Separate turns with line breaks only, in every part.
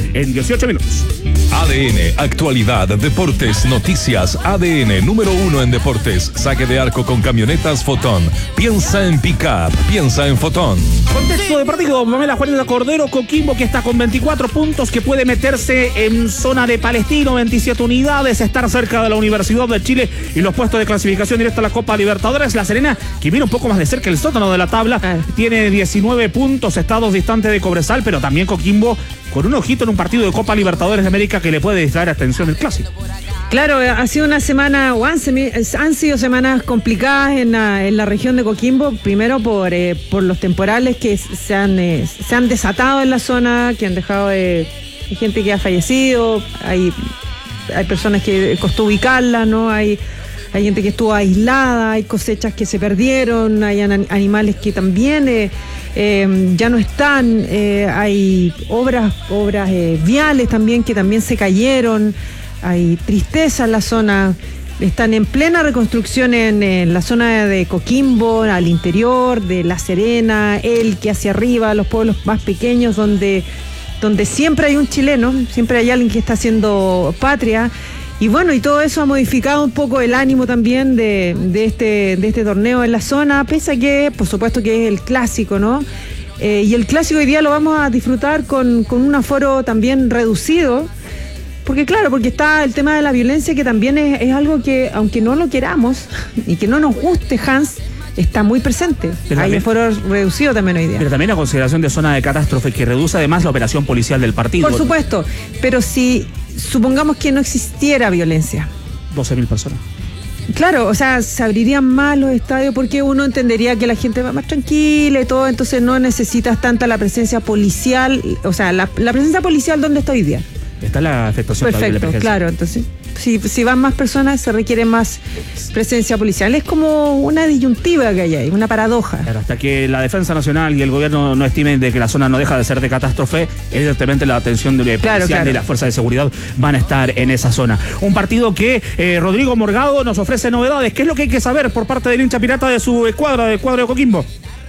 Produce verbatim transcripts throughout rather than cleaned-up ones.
en dieciocho minutos.
A D N, actualidad, deportes, noticias. A D N, número uno en deportes. Saque de arco con camionetas Fotón. Piensa en pick-up, piensa en Fotón.
Contexto de partido, Pamela Juanita Cordero, Coquimbo que está con veinticuatro puntos, que puede meterse en zona de Palestino, veintisiete unidades, estar cerca de la Universidad de Chile y los puestos de clasificación directa a la Copa Libertadores. La Serena, que viene un poco más de cerca el sótano de la tabla, ah. tiene diecinueve puntos, estados distantes de Cobresal, pero también Coquimbo con un ojito en un partido de Copa Libertadores de América que le puede distraer atención el clásico.
Claro, ha sido una semana, o han, han sido semanas complicadas en la, en la región de Coquimbo, primero por, eh, por los temporales que se han, eh, se han desatado en la zona, que han dejado eh, hay gente que ha fallecido, hay, hay personas que costó ubicarlas, ¿no? Hay, hay gente que estuvo aislada, hay cosechas que se perdieron, hay an- animales que también eh, eh, ya no están, eh, hay obras, obras eh, viales también que también se cayeron. Hay tristeza en la zona, están en plena reconstrucción en, en la zona de Coquimbo, al interior, de La Serena, Elqui hacia arriba, los pueblos más pequeños donde, donde siempre hay un chileno, siempre hay alguien que está haciendo patria. Y bueno, y todo eso ha modificado un poco el ánimo también de, de, este, de este torneo en la zona, pese a que, por supuesto, que es el clásico, ¿no? Eh, y el clásico hoy día lo vamos a disfrutar con, con un aforo también reducido. Porque claro, porque está el tema de la violencia, que también es, es algo que, aunque no lo queramos y que no nos guste, Hans, está muy presente. Pero hay aforo reducido también hoy día.
Pero también a consideración de zona de catástrofe, que reduce además la operación policial del partido.
Por supuesto, pero si supongamos que no existiera violencia.
doce mil personas.
Claro, o sea, se abrirían más los estadios porque uno entendería que la gente va más tranquila y todo, entonces no necesitas tanta la presencia policial, o sea, la, la presencia policial, ¿dónde está hoy día?
Está la afectación.
Perfecto, claro, entonces si, si van más personas se requiere más presencia policial. Es como una disyuntiva que hay ahí, una paradoja.
Claro, hasta que la Defensa Nacional y el gobierno no estimen de que la zona no deja de ser de catástrofe, evidentemente la atención de la
claro,
policial
claro.
y las fuerzas de seguridad van a estar en esa zona. Un partido que eh, Rodrigo Morgado nos ofrece novedades. ¿Qué es lo que hay que saber por parte del hincha pirata de su escuadra, del cuadro de Coquimbo?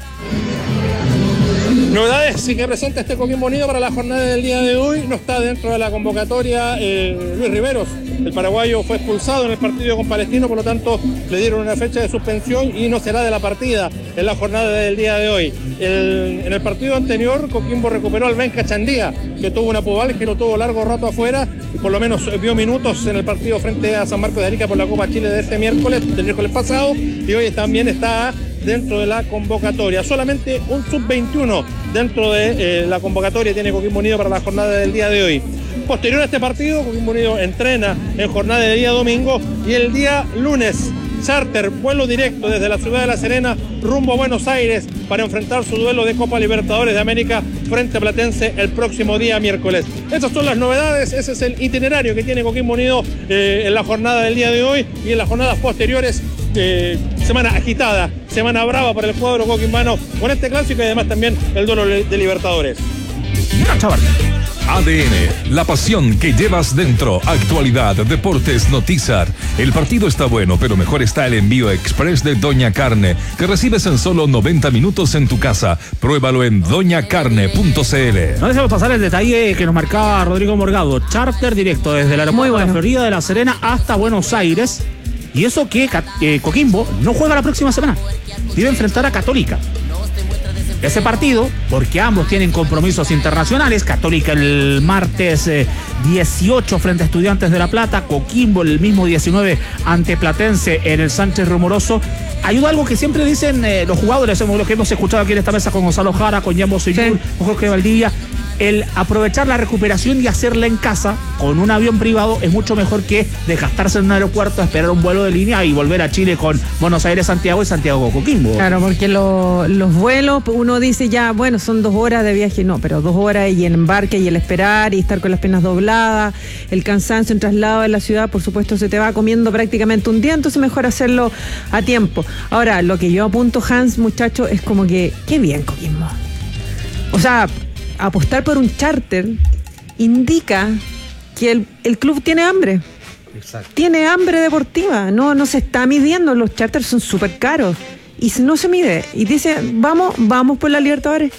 Novedades, sí que presenta este Coquimbo Unido para la jornada del día de hoy. No está dentro de la convocatoria eh, Luis Riveros. El paraguayo fue expulsado en el partido con Palestino, por lo tanto le dieron una fecha de suspensión y no será de la partida en la jornada del día de hoy. El, en el partido anterior, Coquimbo recuperó al Benja Chandía, que tuvo una pubalgia y lo tuvo largo rato afuera, y por lo menos vio minutos en el partido frente a San Marcos de Arica por la Copa Chile de este miércoles, del miércoles pasado, y hoy también está dentro de la convocatoria. Solamente un sub veintiuno dentro de eh, la convocatoria tiene Coquimbo Unido para la jornada del día de hoy. Posterior a este partido, Coquimbo Unido entrena en jornada de día domingo y el día lunes, charter, vuelo directo desde la ciudad de La Serena rumbo a Buenos Aires para enfrentar su duelo de Copa Libertadores de América frente a Platense el próximo día miércoles. Esas son las novedades, ese es el itinerario que tiene Coquimbo Unido eh, en la jornada del día de hoy y en las jornadas posteriores. Eh, semana agitada, semana brava para el cuadro coquimbano con este clásico y además también el duelo de Libertadores.
A D N, la pasión que llevas dentro. Actualidad, deportes, noticias. El partido está bueno, pero mejor está el envío express de Doña Carne, que recibes en solo noventa minutos en tu casa. Pruébalo en doña carne punto c l.
No dejemos pasar el detalle que nos marcaba Rodrigo Morgado. Charter directo desde el aeropuerto bueno. de la Florida de La Serena hasta Buenos Aires. Y eso que eh, Coquimbo no juega la próxima semana. Debe enfrentar a Católica. Ese partido, porque ambos tienen compromisos internacionales. Católica el martes eh, dieciocho frente a Estudiantes de La Plata. Coquimbo el mismo diecinueve ante Platense en el Sánchez Rumoroso. Ayuda algo que siempre dicen eh, los jugadores, lo que hemos escuchado aquí en esta mesa con Gonzalo Jara, con Jambo Seymour, sí. con Jorge Valdivia. El aprovechar la recuperación y hacerla en casa con un avión privado es mucho mejor que desgastarse en un aeropuerto, esperar un vuelo de línea y volver a Chile con Buenos Aires, Santiago y Santiago Coquimbo.
Claro, porque lo, los vuelos, uno dice ya, bueno, son dos horas de viaje, no, pero dos horas y el embarque y el esperar y estar con las piernas dobladas, el cansancio en traslado de la ciudad, por supuesto, se te va comiendo prácticamente un día, entonces mejor hacerlo a tiempo. Ahora, lo que yo apunto, Hans, muchacho, es como que, qué bien Coquimbo. O sea, apostar por un charter indica que el, el club tiene hambre. Exacto. Tiene hambre deportiva. No, no se está midiendo. Los charters son súper caros. Y no se mide. Y dice, vamos, vamos por la Libertadores.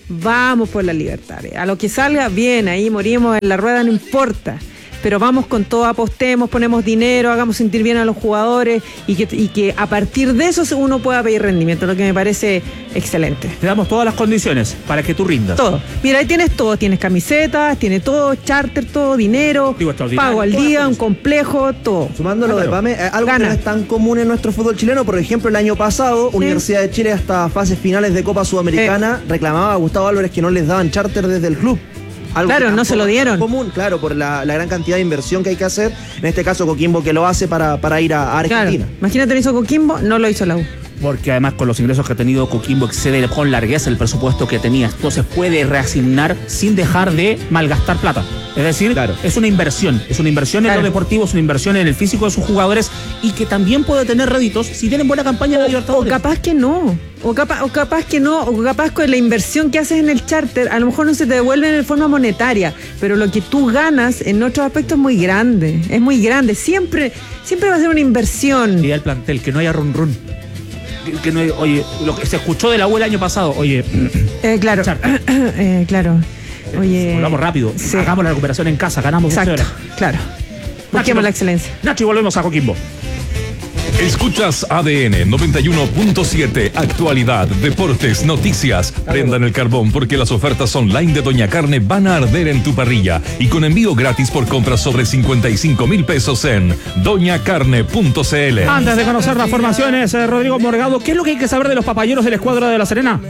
vamos por la Libertadores. A lo que salga, bien, ahí morimos en la rueda, no importa. Pero vamos con todo, apostemos, ponemos dinero, hagamos sentir bien a los jugadores y que, y que a partir de eso uno pueda pedir rendimiento, lo que me parece excelente.
Te damos todas las condiciones para que tú rindas.
Todo. Mira, ahí tienes todo, tienes camisetas, tienes todo, charter, todo, dinero, pago al día, un complejo, todo.
Sumando lo de Pame, eh, algo Gana. que no es tan común en nuestro fútbol chileno, por ejemplo, el año pasado, sí. Universidad de Chile hasta fases finales de Copa Sudamericana sí. reclamaba a Gustavo Álvarez que no les daban charter desde el club. Algo
claro, no se lo dieron.
Común, claro, por la, la gran cantidad de inversión que hay que hacer. En este caso, Coquimbo que lo hace para, para ir a Argentina.
Claro. Imagínate, lo hizo Coquimbo, no lo hizo la U.
Porque además con los ingresos que ha tenido Coquimbo excede con largueza el presupuesto que tenía. Entonces puede reasignar sin dejar de malgastar plata. Es decir, claro. es una inversión. Es una inversión claro. en lo deportivo, es una inversión en el físico de sus jugadores y que también puede tener réditos si tienen buena campaña de Libertadores.
O capaz que no. O capaz, o capaz que no, o capaz con la inversión que haces en el charter, a lo mejor no se te devuelve en forma monetaria, pero lo que tú ganas en otros aspectos es muy grande. Es muy grande. Siempre, siempre va a ser una inversión.
Y al plantel, que no haya run run. Que no, oye, lo que se escuchó de la U el año pasado, oye.
Eh, claro. eh, claro. Oye.
Volvamos rápido. Sí. Hagamos la recuperación en casa, ganamos.
Exacto. Claro. Busquemos la excelencia.
Nacho, y volvemos a Coquimbo.
Escuchas A D N noventa y uno punto siete, actualidad, deportes, noticias. Prendan el carbón porque las ofertas online de Doña Carne van a arder en tu parrilla y con envío gratis por compras sobre cincuenta y cinco mil pesos en doña carne punto c l.
Antes de conocer las formaciones, eh, Rodrigo Morgado, ¿qué es lo que hay que saber de los papayeros de la escuadra de La Serena?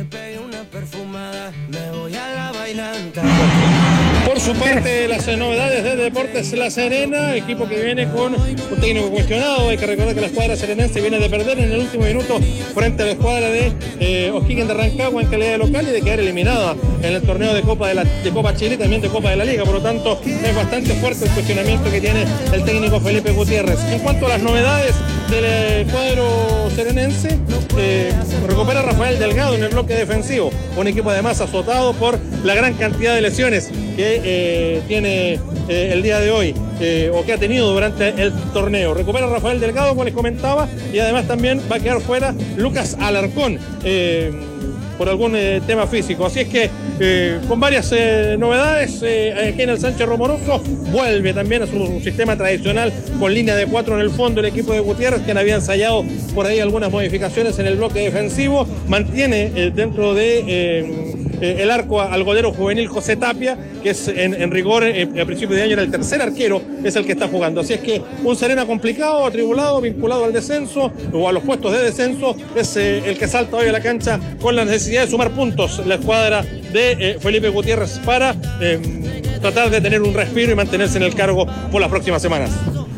Por su parte, las novedades de Deportes La Serena, equipo que viene con un técnico cuestionado. Hay que recordar que la escuadra serenense viene de perder en el último minuto frente a la escuadra de eh, O'Higgins de Rancagua en calidad de local y de quedar eliminada en el torneo de Copa de, la, de Copa Chile y también de Copa de la Liga. Por lo tanto, es bastante fuerte el cuestionamiento que tiene el técnico Felipe Gutiérrez. En cuanto a las novedades del cuadro serenense, eh, recupera Rafael Delgado en el bloque defensivo, un equipo además azotado por la gran cantidad de lesiones que eh, tiene eh, el día de hoy eh, o que ha tenido durante el torneo. Recupera Rafael Delgado, como les comentaba, y además también va a quedar fuera Lucas Alarcón eh, por algún eh, tema físico. Así es que eh, con varias eh, novedades, eh, aquí en el Sánchez Romoroso vuelve también a su sistema tradicional con línea de cuatro en el fondo el equipo de Gutiérrez, que había ensayado por ahí algunas modificaciones en el bloque defensivo. Mantiene eh, dentro de eh, eh, el arco al golero juvenil José Tapia, que es en, en rigor eh, a principio de año era el tercer arquero, es el que está jugando. Así es que un Serena complicado, atribulado, vinculado al descenso o a los puestos de descenso, es eh, el que salta hoy a la cancha con la necesidad de sumar puntos la escuadra de eh, Felipe Gutiérrez para eh, tratar de tener un respiro y mantenerse en el cargo por las próximas semanas.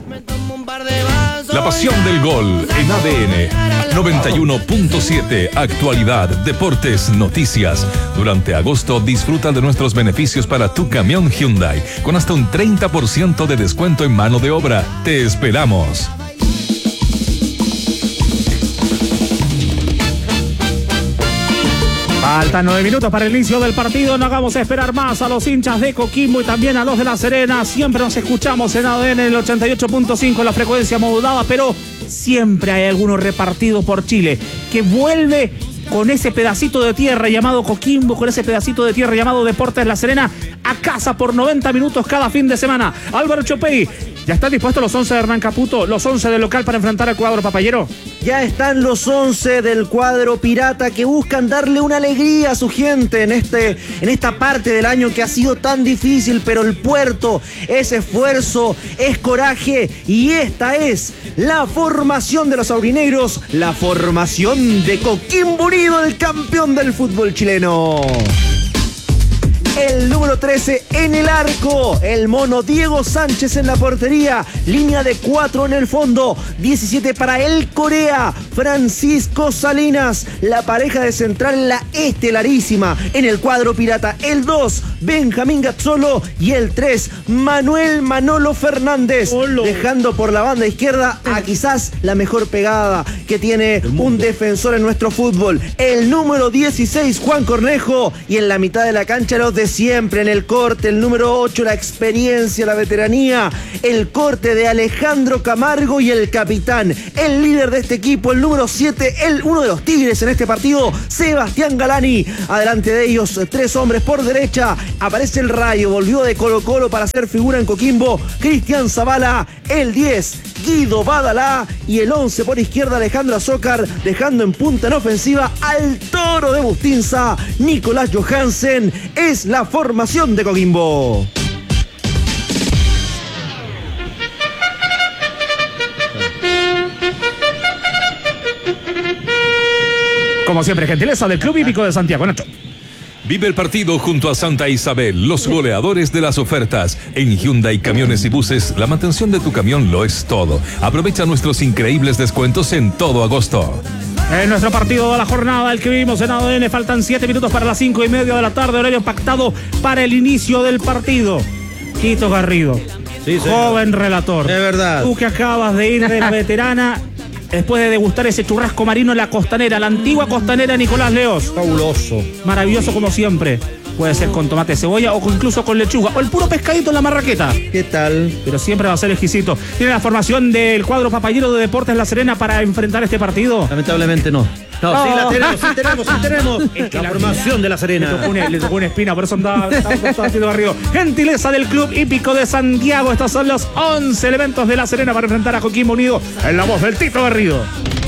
La pasión del gol en A D N noventa y uno punto siete, actualidad, deportes, noticias. Durante agosto disfruta de nuestros beneficios para tu camión Hyundai con hasta un treinta por ciento de descuento en mano de obra. Te esperamos.
Faltan nueve minutos para el inicio del partido. No hagamos esperar más a los hinchas de Coquimbo y también a los de La Serena. Siempre nos escuchamos en A D N en el ochenta y ocho punto cinco, la frecuencia modulada, pero siempre hay alguno repartido por Chile que vuelve con ese pedacito de tierra llamado Coquimbo, con ese pedacito de tierra llamado Deportes La Serena, a casa por noventa minutos cada fin de semana. Álvaro Chopey, ¿ya están dispuestos los once de Hernán Caputo, los once del local para enfrentar al cuadro papayero?
Ya están los once del cuadro pirata que buscan darle una alegría a su gente en, este, en esta parte del año que ha sido tan difícil, pero el puerto es esfuerzo, es coraje y esta es la formación de los aurinegros, la formación de Coquimbo Unido, el campeón del fútbol chileno. El número trece en el arco, el mono Diego Sánchez en la portería, línea de cuatro en el fondo, diecisiete para el Corea, Francisco Salinas, la pareja de central, la estelarísima en el cuadro pirata, el dos, Benjamín Gazzolo y el tres, Manuel Manolo Fernández, Olo. Dejando por la banda izquierda a quizás la mejor pegada que tiene un defensor en nuestro fútbol, el número dieciséis, Juan Cornejo, y en la mitad de la cancha los de de siempre en el corte. El número ocho, la experiencia, la veteranía. El corte de Alejandro Camargo y el capitán, el líder de este equipo, el número siete, el, uno de los tigres en este partido, Sebastián Galani. Adelante de ellos, tres hombres por derecha. Aparece el Rayo, volvió de Colo Colo para hacer figura en Coquimbo, Cristian Zavala. El diez, Guido Badalá. Y el once por izquierda, Alejandro Azócar, dejando en punta en ofensiva al toro de Bustinza, Nicolás Johansen. Es la formación de Coquimbo.
Como siempre, gentileza del Club Hípico de Santiago. Nacho.
Vive el partido junto a Santa Isabel, los goleadores de las ofertas. En Hyundai Camiones y Buses, la mantención de tu camión lo es todo. Aprovecha nuestros increíbles descuentos en todo agosto.
En nuestro partido de la jornada, el que vimos en A D N, faltan siete minutos para las cinco y media de la tarde, horario pactado para el inicio del partido. Quito Garrido, sí, joven relator.
Es verdad.
Tú que acabas de ir de la veterana, después de degustar ese churrasco marino en la costanera, la antigua costanera Nicolás Leos.
Fabuloso.
Maravilloso como siempre. Puede ser con tomate, cebolla o incluso con lechuga. O el puro pescadito en la marraqueta.
¿Qué tal?
Pero siempre va a ser exquisito. ¿Tiene la formación del cuadro papayero de Deportes La Serena para enfrentar este partido?
Lamentablemente no. No,
no.
sí la tenemos, sí tenemos, sí tenemos. Es que la, la formación de La Serena.
Le tocó una, le tocó una espina, por eso andaba, estaba, estaba haciendo barrido. Gentileza del Club Hípico de Santiago. Estos son los once elementos de La Serena para enfrentar a Coquimbo Unido en la voz del Tito Garrido.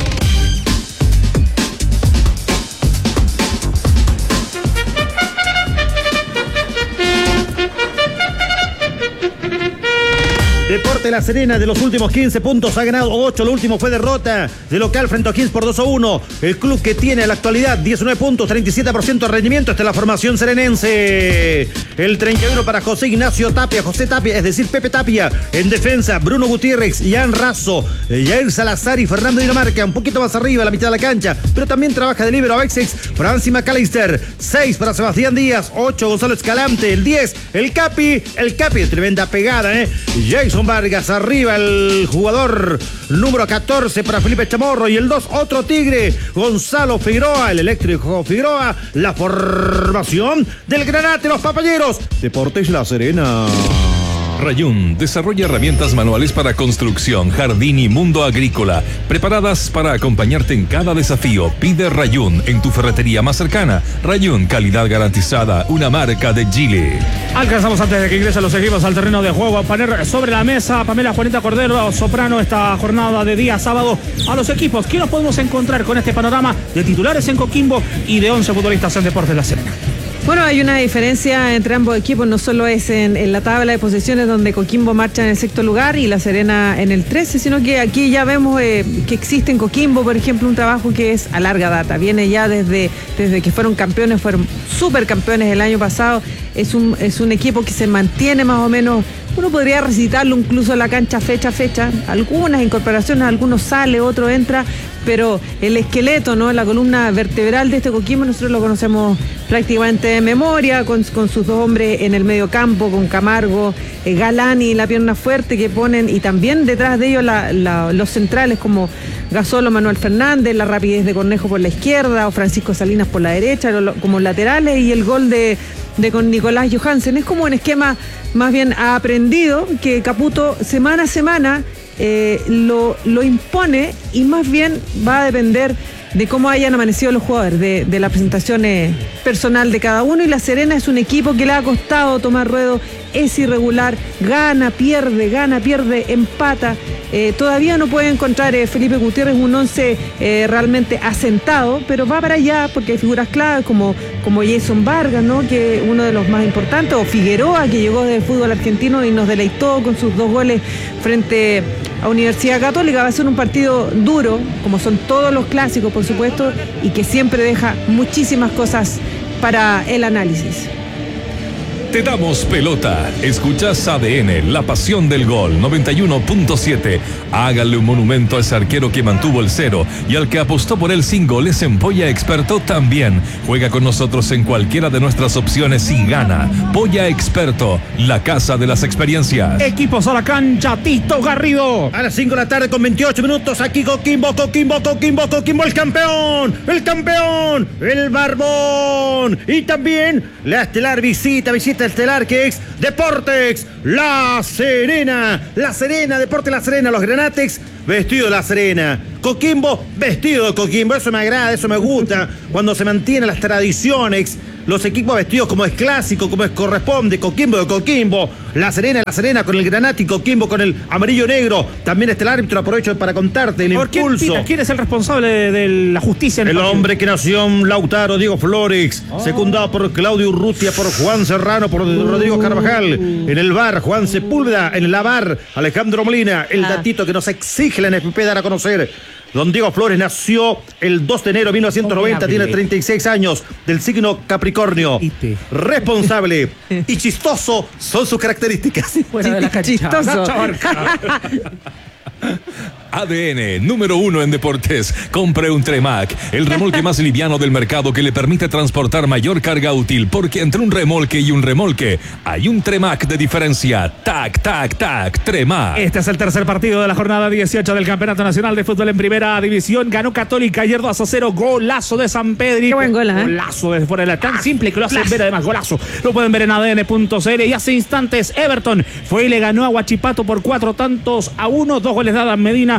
Deporte La Serena, de los últimos quince puntos ha ganado ocho, lo último fue derrota de local frente a O'Higgins por dos a uno. El club que tiene en la actualidad diecinueve puntos, treinta y siete por ciento de rendimiento. Esta es la formación serenense. El treinta y uno para José Ignacio Tapia, José Tapia, es decir, Pepe Tapia. En defensa, Bruno Gutiérrez, Ian Razo, Jair Salazar y Fernando Dinamarca. Un poquito más arriba, a la mitad de la cancha, pero también trabaja de líbero a Exex, Francis McAllister. seis para Sebastián Díaz, ocho Gonzalo Escalante, el diez, el Capi, el Capi, tremenda pegada, ¿eh? Jason Vargas arriba, el jugador número catorce para Felipe Chamorro, y el dos, otro tigre, Gonzalo Figueroa, el eléctrico Figueroa. La formación del Granate, los Papayeros. Deportes La Serena.
Rayún desarrolla herramientas manuales para construcción, jardín y mundo agrícola, preparadas para acompañarte en cada desafío. Pide Rayún en tu ferretería más cercana. Rayún, calidad garantizada, una marca de Chile.
Alcanzamos antes de que ingresen los equipos al terreno de juego a poner sobre la mesa Pamela Juanita Cordero, soprano, esta jornada de día sábado a los equipos. ¿Qué nos podemos encontrar con este panorama de titulares en Coquimbo y de once futbolistas en Deportes La Serena?
Bueno, hay una diferencia entre ambos equipos, no solo es en, en la tabla de posiciones donde Coquimbo marcha en el sexto lugar y La Serena en el trece, sino que aquí ya vemos eh, que existe en Coquimbo, por ejemplo, un trabajo que es a larga data, viene ya desde, desde que fueron campeones, fueron supercampeones el año pasado, es un, es un equipo que se mantiene más o menos, uno podría recitarlo incluso en la cancha fecha a fecha, algunas incorporaciones, algunos sale, otro entra, pero el esqueleto, ¿no? La columna vertebral de este Coquimbo nosotros lo conocemos prácticamente de memoria, con, con sus dos hombres en el medio campo, con Camargo, eh, Galani, la pierna fuerte que ponen, y también detrás de ellos la, la, los centrales como Gasolo, Manuel Fernández, la rapidez de Cornejo por la izquierda, o Francisco Salinas por la derecha, lo, como laterales, y el gol de, de con Nicolás Johansen. Es como un esquema más bien aprendido que Caputo semana a semana Eh, lo, lo impone, y más bien va a depender de cómo hayan amanecido los jugadores, de, de la presentación eh, personal de cada uno. Y La Serena es un equipo que le ha costado tomar ruedo, es irregular, gana, pierde, gana, pierde, empata. Eh, todavía no puede encontrar eh, Felipe Gutiérrez un once eh, realmente asentado, pero va para allá porque hay figuras claves como, como Jason Vargas, ¿no? Que uno de los más importantes, o Figueroa, que llegó del fútbol argentino y nos deleitó con sus dos goles frente a Universidad Católica. Va a ser un partido duro, como son todos los clásicos, por supuesto, y que siempre deja muchísimas cosas para el análisis.
Te damos pelota. Escuchás A D N, la pasión del gol, noventa y uno punto siete. Háganle un monumento a ese arquero que mantuvo el cero y al que apostó por él sin goles en Polla Experto también. Juega con nosotros en cualquiera de nuestras opciones y gana. Polla Experto, la casa de las experiencias.
Equipos a la cancha, Tito Garrido.
A las cinco de la tarde con veintiocho minutos, aquí Coquimbo, Coquimbo, Coquimbo, Coquimbo, el campeón, el campeón, el barbón. Y también la estelar visita, visita estelar que es Deportex La Serena. La Serena, Deporte La Serena, los Granatex, vestido de La Serena. Coquimbo, vestido de Coquimbo. Eso me agrada, eso me gusta. Cuando se mantienen las tradiciones, los equipos vestidos como es clásico, como es corresponde. Coquimbo de Coquimbo. La Serena, La Serena con el granate y Coquimbo con el amarillo negro. También está el árbitro, aprovecho para contarte el
¿Por
impulso.
quién, ¿Quién es el responsable de, de la justicia en
el
el partido?
hombre que nació en Lautaro, Diego Flores, oh. secundado por Claudio Urrutia, por Juan Serrano, por uh. Rodrigo Carvajal. En el bar, Juan Sepúlveda. En la bar, Alejandro Molina. El ah. datito que nos exige la N F P dar a conocer. Don Diego Flores nació el dos de enero de mil novecientos noventa, tiene treinta y seis años, del signo Capricornio. Responsable y chistoso son sus características.
Fuera de la cancha.
Chistoso.
A D N, número uno en deportes. Compre un Tremac, el remolque más liviano del mercado que le permite transportar mayor carga útil, porque entre un remolque y un remolque hay un Tremac de diferencia. Tac, tac, tac, Tremac.
Este es el tercer partido de la jornada dieciocho del Campeonato Nacional de Fútbol en Primera División. Ganó Católica ayer dos a cero. Golazo de San Pedro.
Qué buen gol, ¿eh?
Golazo desde fuera de la... Tan simple que lo hacen ver además. Golazo. Lo pueden ver en A D N punto C L. Y hace instantes Everton fue y le ganó a Huachipato por cuatro tantos a uno. Dos goles dadas Medina,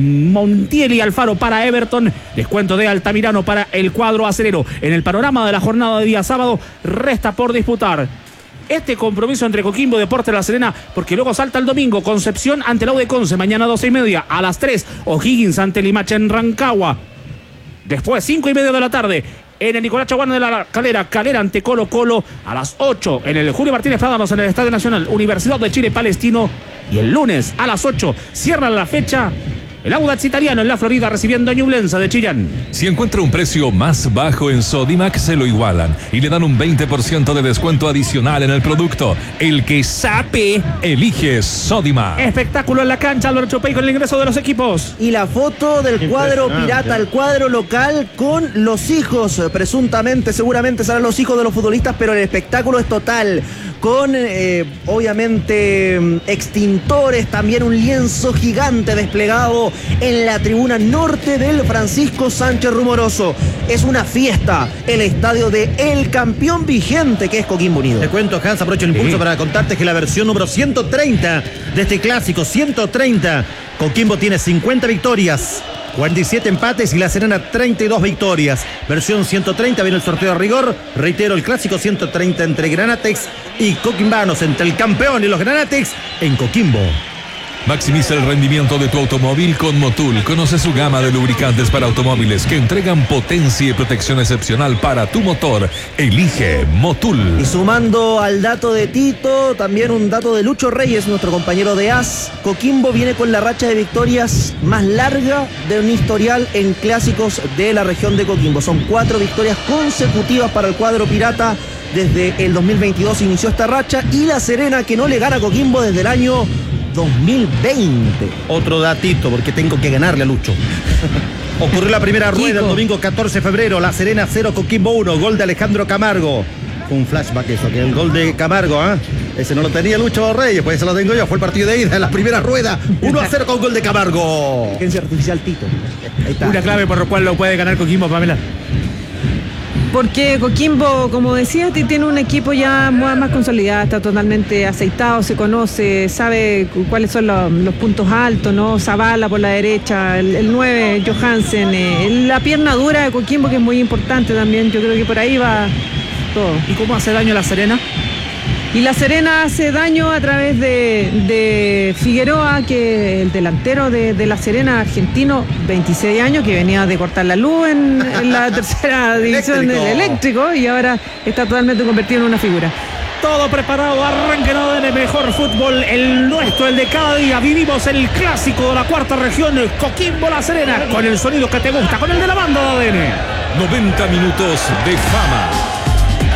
Montiel y Alfaro para Everton. Descuento de Altamirano para el cuadro acerero. En el panorama de la jornada de día sábado, resta por disputar este compromiso entre Coquimbo y Deportes La Serena, porque luego salta el domingo Concepción ante la U de Conce, mañana doce y media. A las tres, O'Higgins ante Limache en Rancagua. Después, cinco y media de la tarde, en el Nicolás Chaguán de la Calera, Calera ante Colo Colo. A las ocho, en el Julio Martínez Prádanos, en el Estadio Nacional, Universidad de Chile Palestino. Y el lunes a las ocho cierran la fecha el Audax Italiano en la Florida recibiendo a Ñublense de Chillán.
Si encuentra un precio más bajo en Sodimac, se lo igualan y le dan un veinte por ciento de descuento adicional en el producto. El que sabe, elige Sodimac.
Espectáculo en la cancha, Álvaro Chopey con el ingreso de los equipos.
Y la foto del cuadro pirata, el cuadro local con los hijos, presuntamente, seguramente serán los hijos de los futbolistas, pero el espectáculo es total. Con, eh, obviamente, extintores, también un lienzo gigante desplegado en la tribuna norte del Francisco Sánchez Rumoroso. Es una fiesta, el estadio de el campeón vigente que es Coquimbo Unido.
Te cuento, Hans, aprovecho el impulso sí. para contarte que la versión número ciento treinta de este clásico, ciento treinta, Coquimbo tiene cincuenta victorias, cuarenta y siete empates y La Serena treinta y dos victorias. Versión ciento treinta, viene el sorteo a rigor. Reitero, el clásico ciento treinta entre Granatex y Coquimbanos, entre el campeón y los Granatex en Coquimbo.
Maximiza el rendimiento de tu automóvil con Motul. Conoce su gama de lubricantes para automóviles que entregan potencia y protección excepcional para tu motor. Elige Motul.
Y sumando al dato de Tito, también un dato de Lucho Reyes, nuestro compañero de A S. Coquimbo viene con la racha de victorias más larga de un historial en clásicos de la región de Coquimbo. Son cuatro victorias consecutivas para el cuadro pirata. Desde el dos mil veintidós inició esta racha y La Serena, que no le gana a Coquimbo desde el año dos mil veinte.
Otro datito, porque tengo que ganarle a Lucho. Ocurrió la primera rueda Kiko. El domingo catorce de febrero. La Serena cero, Coquimbo uno. Gol de Alejandro Camargo. Fue un flashback eso, que el gol de Camargo, ¿ah? ¿eh? Ese no lo tenía Lucho Reyes, pues ese lo tengo yo. Fue el partido de ida en la primera rueda. uno a cero con gol de Camargo.
Inteligencia artificial Tito.
Ahí está. Una clave por la cual lo puede ganar Coquimbo, Pamela.
Porque Coquimbo, como decías, tiene un equipo ya más consolidado, está totalmente aceitado, se conoce, sabe cuáles son los, los puntos altos, ¿no? Zavala por la derecha, el, el nueve, Johansen, eh, la pierna dura de Coquimbo, que es muy importante también, yo creo que por ahí va todo.
¿Y cómo hace daño La Serena?
Y La Serena hace daño a través de, de Figueroa, que es el delantero de, de La Serena, argentino, veintiséis años, que venía de cortar la luz en, en la tercera división del eléctrico y ahora está totalmente convertido en una figura.
Todo preparado, arranque en el mejor fútbol, el nuestro, el de cada día. Vivimos el clásico de la cuarta región, Coquimbo La Serena, con el sonido que te gusta, con el de la banda de A D N.
noventa minutos de fama.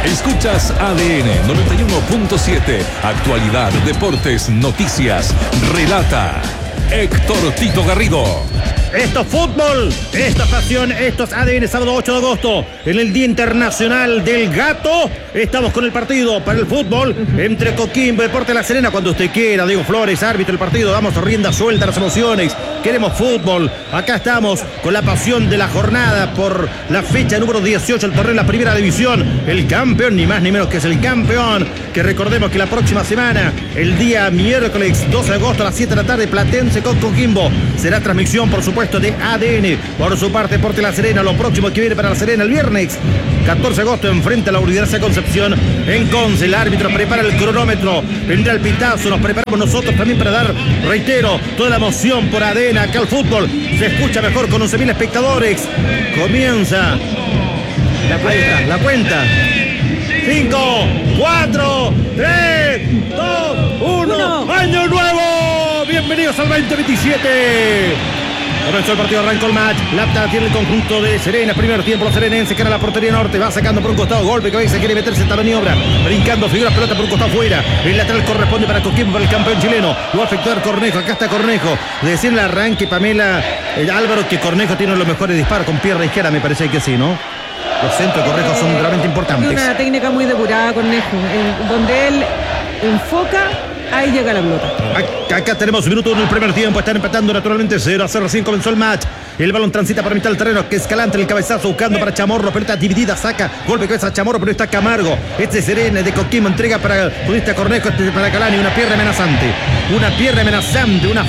Escuchas A D N noventa y uno punto siete. Actualidad, deportes, noticias. Relata Héctor Tito Garrido.
Esto es fútbol, esto es pasión, esto es A D N, sábado ocho de agosto, en el Día Internacional del Gato. Estamos con el partido para el fútbol entre Coquimbo y Deportes La Serena. Cuando usted quiera, Diego Flores, árbitro del partido, damos rienda suelta a las emociones. Queremos fútbol. Acá estamos con la pasión de la jornada por la fecha número dieciocho, el torneo de la primera división. El campeón, ni más ni menos que es el campeón. Que recordemos que la próxima semana, el día miércoles doce de agosto a las siete de la tarde, Platense con Coquimbo. Será transmisión, por supuesto, de A D N. Por su parte, Deportes La Serena, lo próximo que viene para La Serena el viernes catorce de agosto, enfrente a la Universidad de Concepción en Conce. El árbitro prepara el cronómetro, vendrá el pitazo, nos preparamos nosotros también para dar, reitero, toda la emoción por A D N. Acá el fútbol se escucha mejor con once mil espectadores. Comienza la cuenta, la cuenta. cinco, cuatro, tres, dos, uno. ¡Año nuevo! Bienvenidos al veinte veintisiete. Comenzó el partido, arrancó el match. Lapta tiene el conjunto de Serena. Primer tiempo, los serenenses, cara a la portería norte. Va sacando por un costado, golpe, cabeza, quiere meterse esta maniobra. Brincando, figura, pelota por un costado fuera. El lateral corresponde para Coquimbo, para el campeón chileno. Lo va a efectuar Cornejo. Acá está Cornejo. Decir el arranque, Pamela eh, Álvaro, que Cornejo tiene los mejores disparos con pierna izquierda, me parece que sí, ¿no? Los centros de Cornejo son realmente importantes.
Tiene una técnica muy depurada, Cornejo, en donde él enfoca. Ahí llega la pelota.
Acá, acá tenemos minutos en el primer tiempo. Están empatando naturalmente cero a cero. Recién comenzó el match. El balón transita por mitad del terreno. Que Escalante, el cabezazo buscando para Chamorro. Pelota dividida, saca. Golpe de cabeza a Chamorro, pero está Camargo. Este es Serena de Coquimbo. Entrega para Pudista Cornejo. Este para Calani. Una pierna amenazante. Una pierna amenazante. Una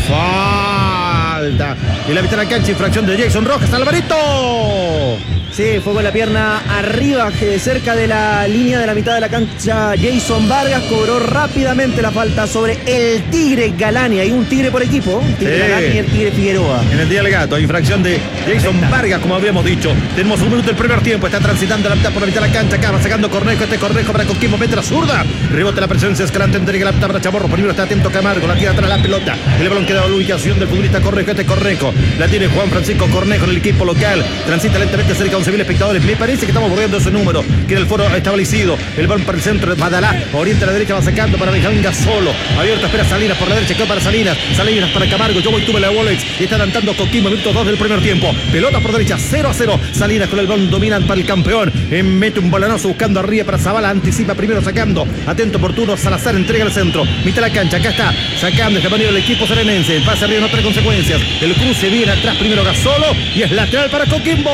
falta. Y la mitad de la cancha. Infracción de Jason Rojas. Alvarito.
Sí, fue con la pierna arriba, cerca de la línea de la mitad de la cancha. Jason Vargas cobró rápidamente la falta sobre el Tigre Galani. Hay un Tigre por equipo, Tigre sí. Galani y el Tigre Figueroa.
En el día del gato, infracción de Jason Vargas, como habíamos dicho. Tenemos un minuto del primer tiempo, está transitando la mitad por la mitad de la cancha. Acá va sacando Cornejo, este Cornejo para Coquimbo, mete la zurda. Rebote la presencia, Escalante, entrega la mitad para Chamorro. Primero está atento Camargo, la tira atrás la pelota. El balón queda a la ubicación del futbolista Cornejo, este Cornejo. La tiene Juan Francisco Cornejo en el equipo local. Transita lentamente cerca de once mil espectadores. Me parece que estamos bordeando ese número, que en el foro establecido. El balón para el centro de Badalá. Orienta a la derecha, va sacando para Benjamín Gasolo. Abierto, espera Salinas por la derecha, quedó para Salinas. Salinas para Camargo. Yo voy, tuve la Wolex. Y está adelantando Coquimbo, minuto dos del primer tiempo. Pelota por derecha, cero a cero. Salinas con el balón, dominan para el campeón. Mete un balonazo buscando arriba para Zavala. Anticipa primero sacando. Atento oportuno. Salazar entrega al centro. Mitad de la cancha. Acá está sacando este maniobra del equipo serenense. El pase arriba no trae consecuencias. El cruce viene atrás primero Gasolo. Y es lateral para Coquimbo.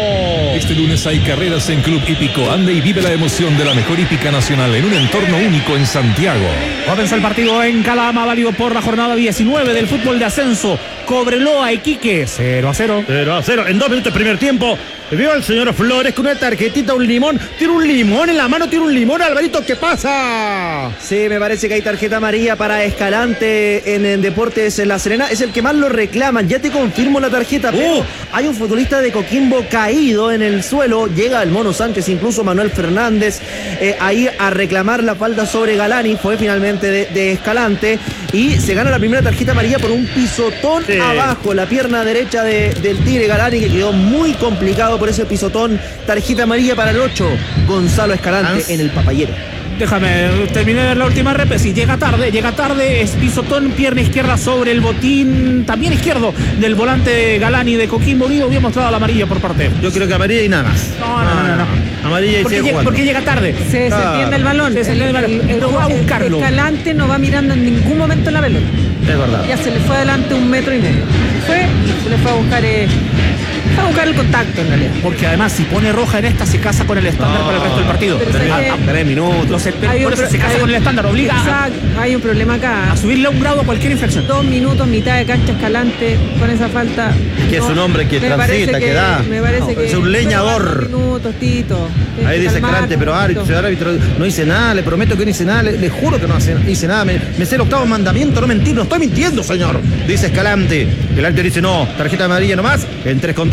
Este lunes hay carreras en Club Hípico. Anda y vive la emoción de la mejor hípica nacional en un entorno único en Santiago.
Comenzó el partido en Calama, válido por la jornada diecinueve del fútbol de ascenso. Cobreloa, Iquique, cero a cero.
cero a cero. En dos minutos del primer tiempo, veo al señor Flores con una tarjetita, un limón. Tiene un limón en la mano, tiene un limón. Alvarito, ¿qué pasa?
Sí, me parece que hay tarjeta amarilla para Escalante en, en Deportes en La Serena. Es el que más lo reclaman. Ya te confirmo la tarjeta, pero uh. hay un futbolista de Coquimbo caído en el suelo. Llega el Mono Sánchez, incluso Manuel Fernández, eh, ahí a reclamar la falta sobre Galani. Fue finalmente de, de Escalante. Y se gana la primera tarjeta amarilla por un pisotón sí. abajo. La pierna derecha de, del Tigre Galani, que quedó muy complicado por ese pisotón. Tarjeta amarilla para el ocho, Gonzalo Escalante Hans. En el papayero.
Déjame terminar la última rep. Si llega tarde, llega tarde, es pisotón, pierna izquierda sobre el botín, también izquierdo del volante Galani de Coquimbo Unido. Había mostrado la amarilla por parte.
Yo creo que amarilla y nada más.
No, no, no, no. no.
Amarilla y
porque, llega, porque llega tarde.
Se desentiende ah. el balón. Se desentiende el balón. El, el, el, va a buscarlo. Escalante no va mirando en ningún momento la pelota.
Es verdad.
Ya se le fue adelante un metro y medio. Fue y se le fue a buscar. Eh, a buscar el contacto en realidad.
Porque además si pone roja en esta se casa con el estándar no, para el resto del partido.
Tres, a, a, tres minutos.
Los, por eso se casa hay, con el estándar, obliga
exacto, a, hay un problema acá.
A subirle un grado a cualquier infracción.
Dos minutos, mitad de cancha Escalante con esa falta.
Que no, es un hombre que transita, que, que da.
Me parece no, que
es un leñador.
Minutos, Tito.
Ahí dice Escalante, pero árbitro, señor árbitro, no hice nada, le prometo que no hice nada, le, le juro que no hice nada. Me, me sé el octavo mandamiento, no mentir, no estoy mintiendo, señor. Dice Escalante. El árbitro dice no, tarjeta amarilla nomás. En tres contra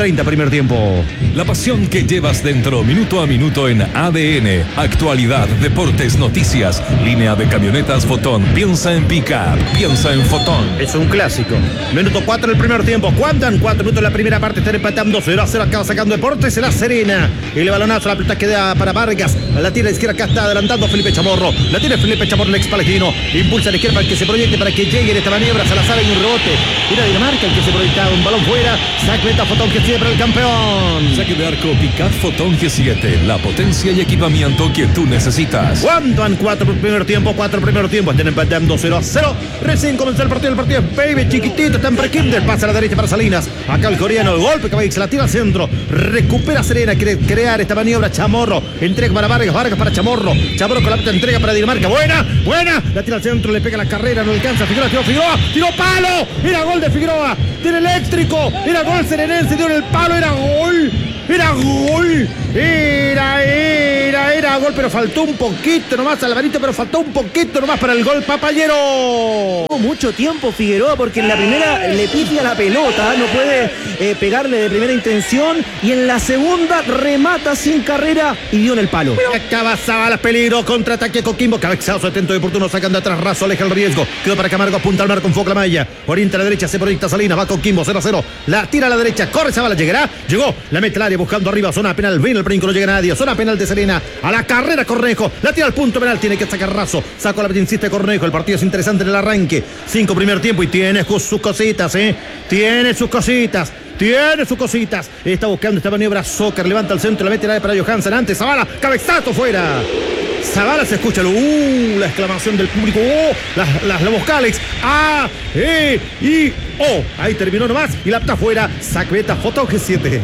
treinta, primer tiempo.
La pasión que llevas dentro, minuto a minuto en A D N. Actualidad, deportes, noticias. Línea de camionetas Fotón. Piensa en Pickup, piensa en Fotón.
Es un clásico. Minuto cuatro del primer tiempo. ¿Cuántan? cuatro minutos en la primera parte. Están empatando cero a cero. Acaba sacando Deportes en La Serena. El balonazo, la pelota queda para Vargas. A la tira izquierda, acá está adelantando Felipe Chamorro. La tiene Felipe Chamorro, el ex palestino. Impulsa a la izquierda para que se proyecte, para que llegue en esta maniobra. Salazar en un rebote. Era Dinamarca el que se proyectaba. Un balón fuera. Saque Fotón G siete para el campeón.
Saque de arco Pickup Fotón G siete. La potencia y equipamiento que tú necesitas.
¿Cuántan? cuatro primer tiempo, cuatro primer tiempo. Están empatando cero a cero. Recién comenzó el partido. El partido es baby, chiquitito. Está en pre-kinder. Pasa a la derecha para Salinas. Acá el coreano. El golpe que se la tira al centro. Recupera Serena. Quiere crear esta maniobra. Chamorro. Entrega para Vargas. Vargas para Chamorro. Chamorro con la pelota. Entrega para Dinamarca. Buena, buena. La tira al centro. Le pega la carrera. No alcanza. Figueroa. Tiró Figueroa. Tiró palo. Era gol de Figueroa. Tiene eléctrico. Era gol serenense. Dio en el palo. Era gol. Era gol. Era, era, era gol. Pero faltó un poquito nomás, Alvarito. Pero faltó un poquito nomás para el gol Papayero.
Mucho tiempo Figueroa porque en la primera le pifia la pelota, no puede eh, pegarle de primera intención, y en la segunda remata sin carrera y dio en el palo.
Acaba Zavala, peligro, contraataque Coquimbo, cabezazo atento y oportuno, sacando atrás Razo, aleja el riesgo, quedó para Camargo, apunta al mar con foco la malla, orienta a la derecha, se proyecta Salinas, va Coquimbo, cero a cero, la tira a la derecha, corre Zavala, llegará, llegó, la mete al área buscando arriba, zona penal, viene el brinco, no llega nadie, zona penal de Serena, a la carrera Cornejo, la tira al punto penal, tiene que sacar Razo, sacó la insiste Cornejo, el partido es interesante en el arranque, cinco primer tiempo y tiene sus cositas, eh, tiene sus cositas. Tiene sus cositas. Está buscando esta maniobra. Zócar levanta el centro. La mete la para Johansen. Antes Zavala. Cabezazo fuera. Zavala se escucha. Uh, la exclamación del público. Oh, las, las, las vocales. A, E, I, O. Ahí terminó nomás. Y la está fuera. Saqueta Fotón G siete.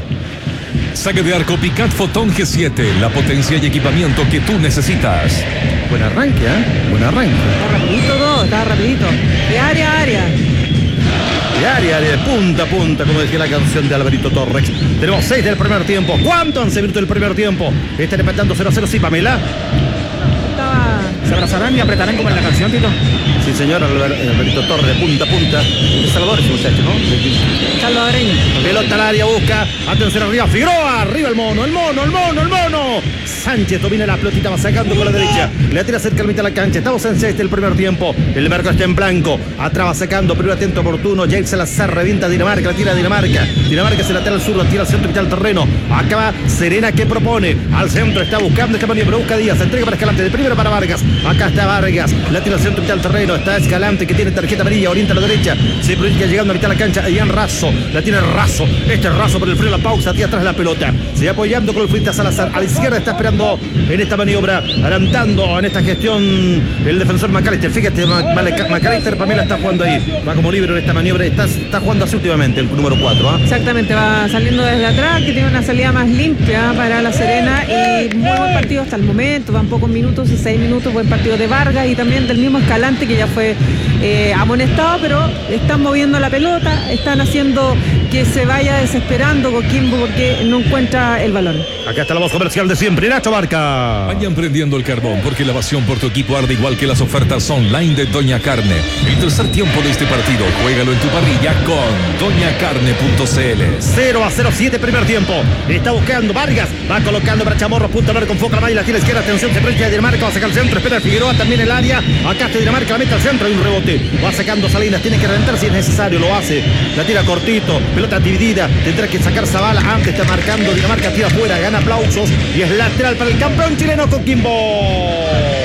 Saque de arco Pickup Fotón G siete. La potencia y equipamiento que tú necesitas.
Buen arranque, ¿eh? Buen arranque.
Está rapidito todo. Está rapidito. De área a área.
De área, de punta a punta, como decía la canción de Alvarito Torres. Tenemos seis del primer tiempo. ¿Cuánto? once minutos del primer tiempo. Están empatando cero a cero. Sí, Pamela.
Estaba...
¿Se abrazarán y apretarán como en la canción, Tito?
Sí, señor, Alvarito Torres, de punta a punta. De Salvador ese muchacho, ¿no?
Salvadoreño.
Pelota al área, busca. Atención arriba, Figueroa. Arriba el mono, el mono, el mono, el mono. Sánchez domina la pelotita, va sacando con la derecha. Le tira cerca al mitad de la cancha. Estamos en sexto del primer tiempo. El marco está en blanco. Atrás va sacando, primero atento oportuno. Jair Salazar revienta a Dinamarca, la tira a Dinamarca. Dinamarca se la tira al sur, la tira al centro, mitad del terreno. Acaba Serena, que propone. Al centro está buscando esta maniobra, busca Díaz. Entrega para Escalante, de primero para Vargas. Acá está Vargas, la tira al centro, mitad del terreno. Está Escalante, que tiene tarjeta amarilla, orienta a la derecha. Se proyecta llegando a mitad de la cancha. Ian Razo, la tiene Razo. Este Razo por el freno, la pausa, tira atrás la pelota. Se va apoyando con el frente a Salazar. A la izquierda está esperando en esta maniobra, adelantando en esta gestión el defensor McAllister. Fíjate, McAllister Pamela está jugando ahí. Va como libre en esta maniobra. Está, está jugando así últimamente el número cuatro. ¿eh?
Exactamente, va saliendo desde atrás, que tiene una salida más limpia para la Serena. Y muy buen partido hasta el momento. Van pocos minutos y seis minutos. Buen partido de Vargas y también del mismo Escalante, que ya fue eh, amonestado, pero están moviendo la pelota, están haciendo que se vaya desesperando Coquimbo porque no encuentra el balón.
Acá está la voz comercial de siempre, Nacho Barca.
Vayan prendiendo el carbón, porque la pasión por tu equipo arde igual que las ofertas online de Doña Carne. El tercer tiempo de este partido, juégalo en tu parrilla con doña carne punto c l.
cero a cero siete primer tiempo. Está buscando Vargas, va colocando para Chamorro, punta al mar con foco, la malla, la tira izquierda, atención, se proyecta de Dinamarca, va a sacar el centro, espera Figueroa, también el área. Acá está Dinamarca, la mete al centro, hay un rebote. Va sacando Salinas, tiene que reventar si es necesario, lo hace. La tira cortito, pelota dividida, tendrá que sacar Zavala, antes está marcando Dinamarca, tira afuera, gana aplausos y es lateral para el campeón chileno Coquimbo.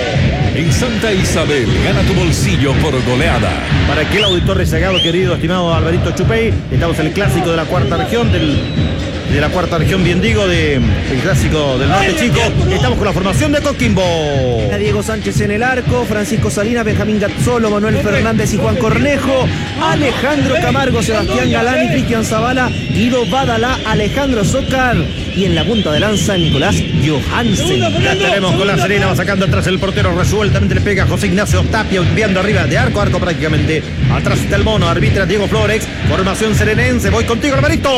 En Santa Isabel, gana tu bolsillo por goleada.
Para aquel auditor rezagado, querido, estimado Alvarito Chupey, estamos en el clásico de la cuarta región del... de la cuarta región, bien digo, de el clásico del norte chico. Estamos con la formación de Coquimbo.
Diego Sánchez en el arco, Francisco Salinas, Benjamín Gazzolo, Manuel Fernández y Juan Cornejo, Alejandro Camargo, Sebastián Galán y Cristian Zavala, Guido Badalá, Alejandro Zócar y en la punta de lanza Nicolás Johansen.
Ya tenemos con La Serena, va sacando atrás el portero, resueltamente le pega José Ignacio Tapia, enviando arriba de arco a arco prácticamente. Atrás está el mono, arbitra Diego Flores, formación serenense, voy contigo, hermanito.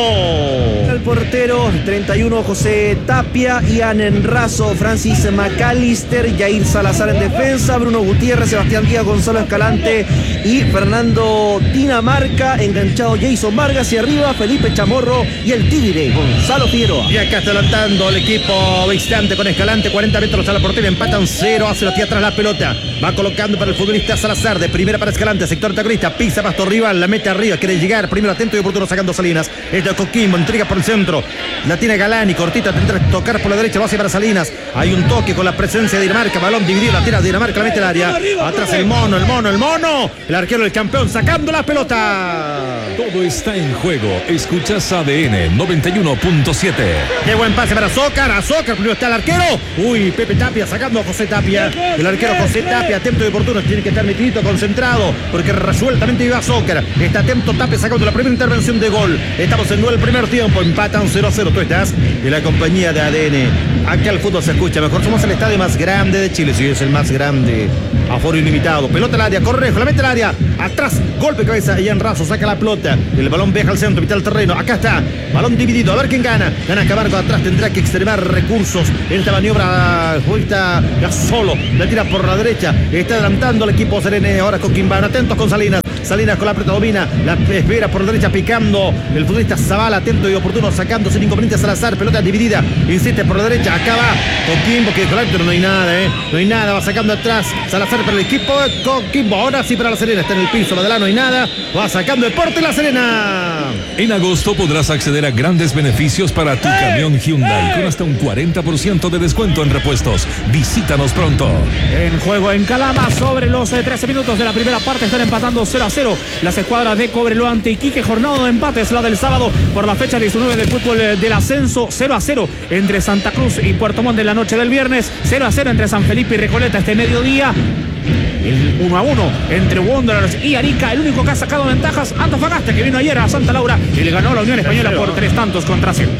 El portero, treinta y uno, José Tapia, Ian Enrazo, Francis McAllister, Jair Salazar en defensa, Bruno Gutiérrez, Sebastián Díaz, Gonzalo Escalante y Fernando Dinamarca, enganchado Jason Vargas y arriba Felipe Chamorro y el Tigre, Gonzalo Figueroa.
Y acá está adelantando el equipo visitante con Escalante, cuarenta metros a la portería, empatan cero, hace la tía atrás la pelota, va colocando para el futbolista Salazar, de primera para Escalante, sector antagonista, pisa pasto rival, la mete arriba, quiere llegar, primero atento y oportuno sacando Salinas, es de Coquimbo, intriga por el centro, la tiene Galani, cortita, tendrá que tocar por la derecha, va hacia para Salinas, hay un toque con la presencia de Dinamarca, balón dividido, la tira Dinamarca, la mete al área, atrás el mono, el mono, el mono, el arquero del campeón sacando la pelota.
Todo está en juego. Escuchas A D N noventa y uno punto siete.
Qué buen pase para Zócar, a Zócar, primero está el arquero. Uy, Pepe Tapia sacando a José Tapia. El arquero José Tapia, atento y oportuno, tiene que estar metidito, concentrado, porque resueltamente iba a Zócar. Está atento Tapia sacando la primera intervención de gol. Estamos en el primer tiempo, empatan cero a cero. Tú estás en la compañía de A D N. Acá el fútbol se escucha mejor. Somos el estadio más grande de Chile, sí, es el más grande. Aforo ilimitado, pelota al área, Correjo, la mete al área, atrás, golpe de cabeza, y en Razo saca la pelota, el balón viaja al centro, mitad del terreno, acá está, balón dividido, a ver quién gana, gana Camargo, atrás tendrá que extremar recursos en esta maniobra, juega solo, la tira por la derecha, está adelantando el equipo Serene, ahora con Quimbano, atentos con Salinas, Salinas con la pelota domina, la espera por derecha picando, el futbolista Zavala, atento y oportuno, sacando sin inconveniente a Salazar, pelota dividida, insiste por la derecha, acá va Coquimbo, que con el árbitro no hay nada, eh, no hay nada, va sacando atrás, Salazar para el equipo Coquimbo, ahora sí para La Serena, está en el piso, la de la no hay nada, va sacando Deporte La Serena.
En agosto podrás acceder a grandes beneficios para tu camión Hyundai con hasta un cuarenta por ciento de descuento en repuestos. Visítanos pronto.
En juego en Calama, sobre los eh, trece minutos de la primera parte, están empatando cero a cero las escuadras de Cobreloa ante Iquique. Jornada de empates, la del sábado por la fecha diecinueve del fútbol eh, del ascenso. Cero a cero entre Santa Cruz y Puerto Montt en la noche del viernes. Cero a cero entre San Felipe y Recoleta este mediodía. El uno a uno entre Wanderers y Arica. El único que ha sacado ventajas, Antofagasta, que vino ayer a Santa Laura y le ganó a la Unión Española por tres tantos contra cero.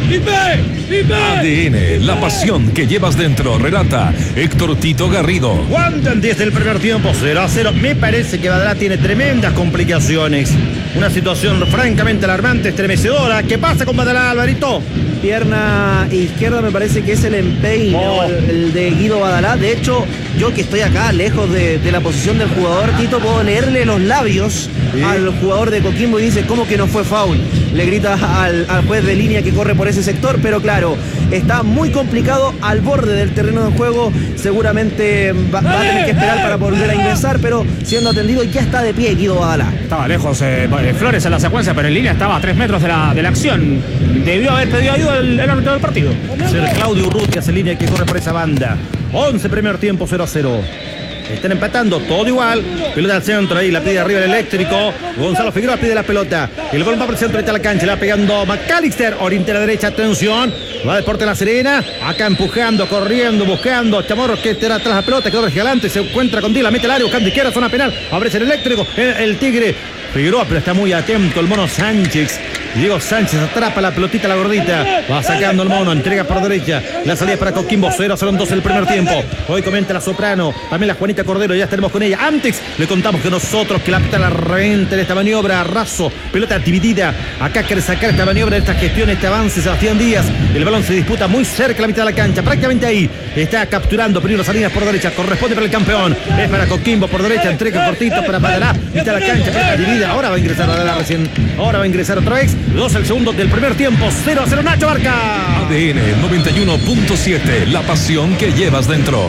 A D N, la pasión que llevas dentro, relata Héctor Tito Garrido.
Aguantan desde el primer tiempo, cero a cero. Me parece que Badalá tiene tremendas complicaciones. Una situación francamente alarmante, estremecedora. ¿Qué pasa con Badalá, Alvarito?
Pierna izquierda me parece que es el empeine,
Oh.
el, el de Guido Badalá. De hecho, yo que estoy acá lejos de, de la posición del jugador, Tito, puedo leerle los labios
¿Sí?
al jugador de Coquimbo y dice, ¿cómo que no fue foul? Le grita al, al juez de línea que corre por ese sector, pero claro, está muy complicado al borde del terreno de juego. Seguramente va, va a tener que esperar para volver a ingresar, pero siendo atendido ya está de pie Guido Badalá.
Estaba lejos eh, Flores en la secuencia, pero en línea estaba a tres metros de la, de la acción. Debió haber pedido ayuda el, el árbitro del partido.
Ser Claudio Urrutia, en línea que corre por esa banda. once primer tiempo, cero a cero. Están empatando, todo igual. Pelota al centro, ahí la pide arriba el eléctrico. Gonzalo Figueroa pide la pelota. El gol va por el centro, está la cancha, la va pegando McAllister. Oriente a la derecha, atención. Va Deporte La Serena. Acá empujando, corriendo, buscando. Chamorro que tira atrás la pelota, quedó adelante. Se encuentra con Díaz, la mete al área, buscando izquierda, zona penal. Abre el eléctrico, el, el Tigre. Figueroa, pero está muy atento el mono Sánchez. Diego Sánchez atrapa la pelotita, la gordita. Va sacando el mono, entrega por derecha. La salida para Coquimbo, cero a cero en dos el primer tiempo. Hoy comenta la soprano, también la Juanita Cordero, ya estaremos con ella. Antes le contamos que nosotros, que la pita la reventa en esta maniobra, Razo, pelota dividida. Acá quiere sacar esta maniobra, esta gestión, este avance, Sebastián Díaz. El balón se disputa muy cerca de la mitad de la cancha, prácticamente ahí. Está capturando primero Salinas por derecha, corresponde para el campeón. Es para Coquimbo por derecha, entrega cortito para Badalá, mitad de la cancha, pelota dividida. Ahora va a ingresar Badalá recién, ahora va a ingresar otra vez. Dos el segundo del primer tiempo, cero a cero Nacho Barca.
A D N noventa y uno punto siete, la pasión que llevas dentro.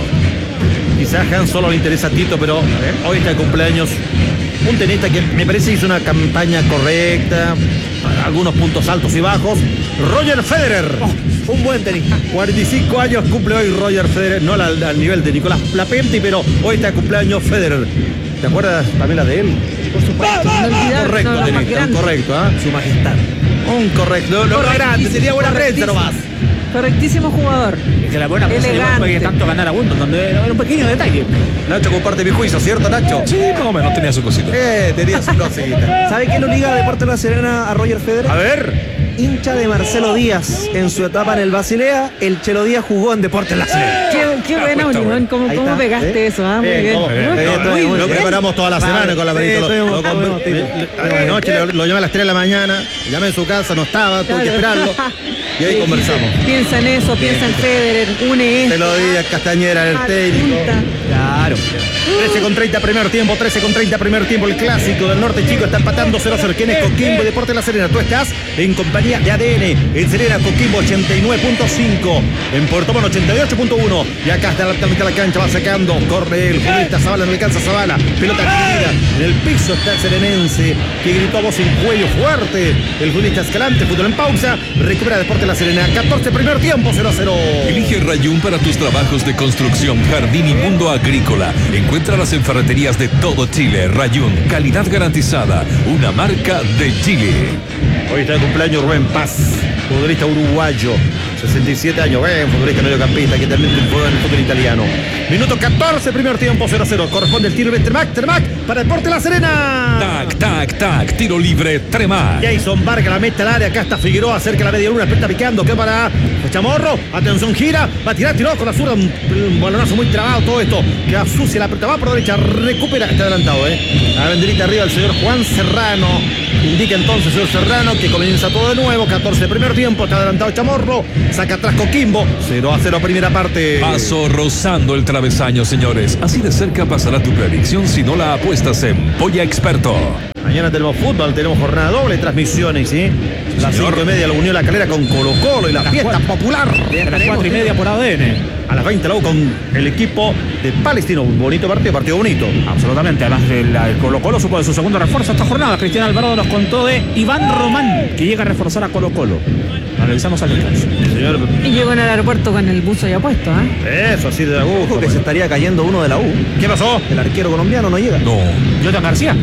Quizás Han solo le interesa a Tito, pero hoy está de cumpleaños un tenista que me parece hizo una campaña correcta, algunos puntos altos y bajos. Roger Federer.
Oh, un buen tenista.
cuarenta y cinco años cumple hoy Roger Federer, no al, al nivel de Nicolás Lapenti, pero hoy está de cumpleaños Federer. ¿Te acuerdas, Pamela, de él?
Por supuesto, no olvidar,
Correcto,
son los más
tenista, un
grandes.
correcto, ¿ah? Su majestad. Un correcto, no, no grande, sería buena prensa nomás.
Correctísimo jugador.
Es que la buena cosa que
Elegante.
fue que tanto ganar a Wimbledon, donde era un pequeño detalle.
Nacho comparte mi juicio, ¿cierto, Nacho?
Sí, más o menos tenía su cosita.
Eh, tenía su cosita.
¿Sabe qué lo liga a Deporte La Serena a Roger Federer?
A ver.
hincha de Marcelo Díaz en su etapa en el Basilea. El Chelo Díaz jugó en Deportes La Serena.
Qué, qué buena unión, ¿cómo, cómo
está,
pegaste
¿eh?
eso? Ah, muy
Eh,
bien.
¿cómo?
Muy
Eh,
bien.
eh,
Muy
Lo
bien.
preparamos toda la semana con la
Sí,
Benito. Lo,
estuvimos-
lo, con-
estuvimos-
eh, eh, anoche lo, lo llamé a las tres de la mañana, llamé en su casa, no estaba, tuve que esperarlo. Y ahí
Sí,
conversamos.
Piensa en eso, piensa en Federer, une esto.
Te lo di a Castañera, el técnico.
Junta.
Claro.
trece con treinta primer tiempo, trece con treinta primer tiempo. El clásico del norte, chico, está empatando cero cero. ¿Quién es Coquimbo y Deportes La Serena? Tú estás en compañía de A D N. En Serena, Coquimbo ochenta y nueve punto cinco. En Puerto Montt ochenta y ocho punto uno. Y acá está la mitad de la cancha, va sacando. Corre el futbolista Zavala, no alcanza Zavala. Pelota dividida. En el piso está el serenense, que gritó a voz en cuello fuerte. El futbolista Escalante, fútbol en pausa. Recupera Deportes La Serena. catorce primer tiempo, cero a cero.
Elige Rayún para tus trabajos de construcción, jardín y mundo agrícola. Encuéntralas en ferreterías de todo Chile. Rayún, calidad garantizada. Una marca de Chile.
Hoy está de cumpleaños Rubén Paz, futbolista uruguayo, sesenta y siete años, buen futbolista mediocampista que también triunfó en el fútbol italiano. Minuto catorce, primer tiempo, cero a cero. Corresponde el tiro de Tremac, Tremac para Deportes La Serena.
Tac, tac, tac. Tiro libre, Tremac.
Jason Vargas la mete al área, acá está Figueroa, cerca la media luna, está picando, que para Chamorro, atención, gira, va a tirar, tiró con la zurda, un, un balonazo muy trabado, todo esto, que asucia la pelota, va por derecha, recupera, está adelantado, eh. La banderita arriba el señor Juan Serrano, indica entonces el señor Serrano que comienza todo de nuevo, catorce primer tiempo, está adelantado Chamorro, saca atrás Coquimbo, cero a cero primera parte.
Paso rozando el travesaño, señores. Así de cerca pasará tu predicción si no la apuestas en Polla Experto.
Mañana tenemos fútbol, tenemos jornada doble, transmisiones, ¿sí? Las
Señor.
cinco y media la Unión La Calera con Colo Colo y la fiesta popular.
A las cuatro y media por A D N.
A las veinte la U con el equipo de Palestino. Un bonito partido, partido bonito.
Absolutamente, además el, el Colo Colo supo de su segundo refuerzo esta jornada. Cristian Alvarado nos contó de Iván Román, que llega a reforzar a Colo Colo. Analizamos al descanso.
Señor,
Y llegó en el aeropuerto con el buzo ya puesto, ¿ah?
eso así de gusto.
Ojo que se estaría cayendo uno de la U.
¿Qué pasó?
El arquero colombiano no llega.
No.
Jonathan García.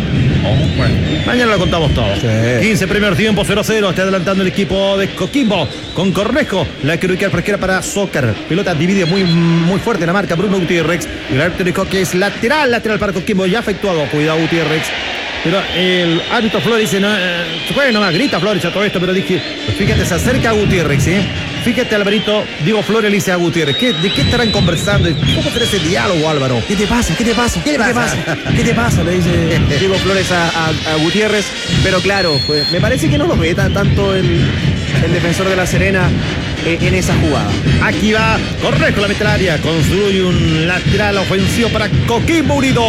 Mañana lo contamos todo.
Sí.
quince primer tiempo, cero a cero. Está adelantando el equipo de Coquimbo con Cornejo. La que ubica fresquera para Zócar. Pelota divide muy, muy fuerte la marca Bruno Gutiérrez. Y el árbitro dijo que es lateral, lateral para Coquimbo. Ya efectuado. Cuidado Gutiérrez. Pero el árbitro Flores dice, no, eh, bueno, no, grita Flores a todo esto, pero dije, fíjate, se acerca a Gutiérrez, ¿sí? Fíjate, Alvarito, Diego Flores le dice a Gutiérrez, ¿qué, ¿de qué estarán conversando? ¿Cómo será ese diálogo, Álvaro?
¿Qué te pasa? ¿Qué te pasa? ¿Qué, te pasa? ¿Qué te pasa? Le dice Diego Flores a, a- a Gutiérrez. Pero claro, pues, me parece que no lo ve tan- tanto el, el defensor de La Serena eh, en esa jugada.
Aquí va Cornejo, la mete al área, construye un lateral ofensivo para Coquimbo Unido.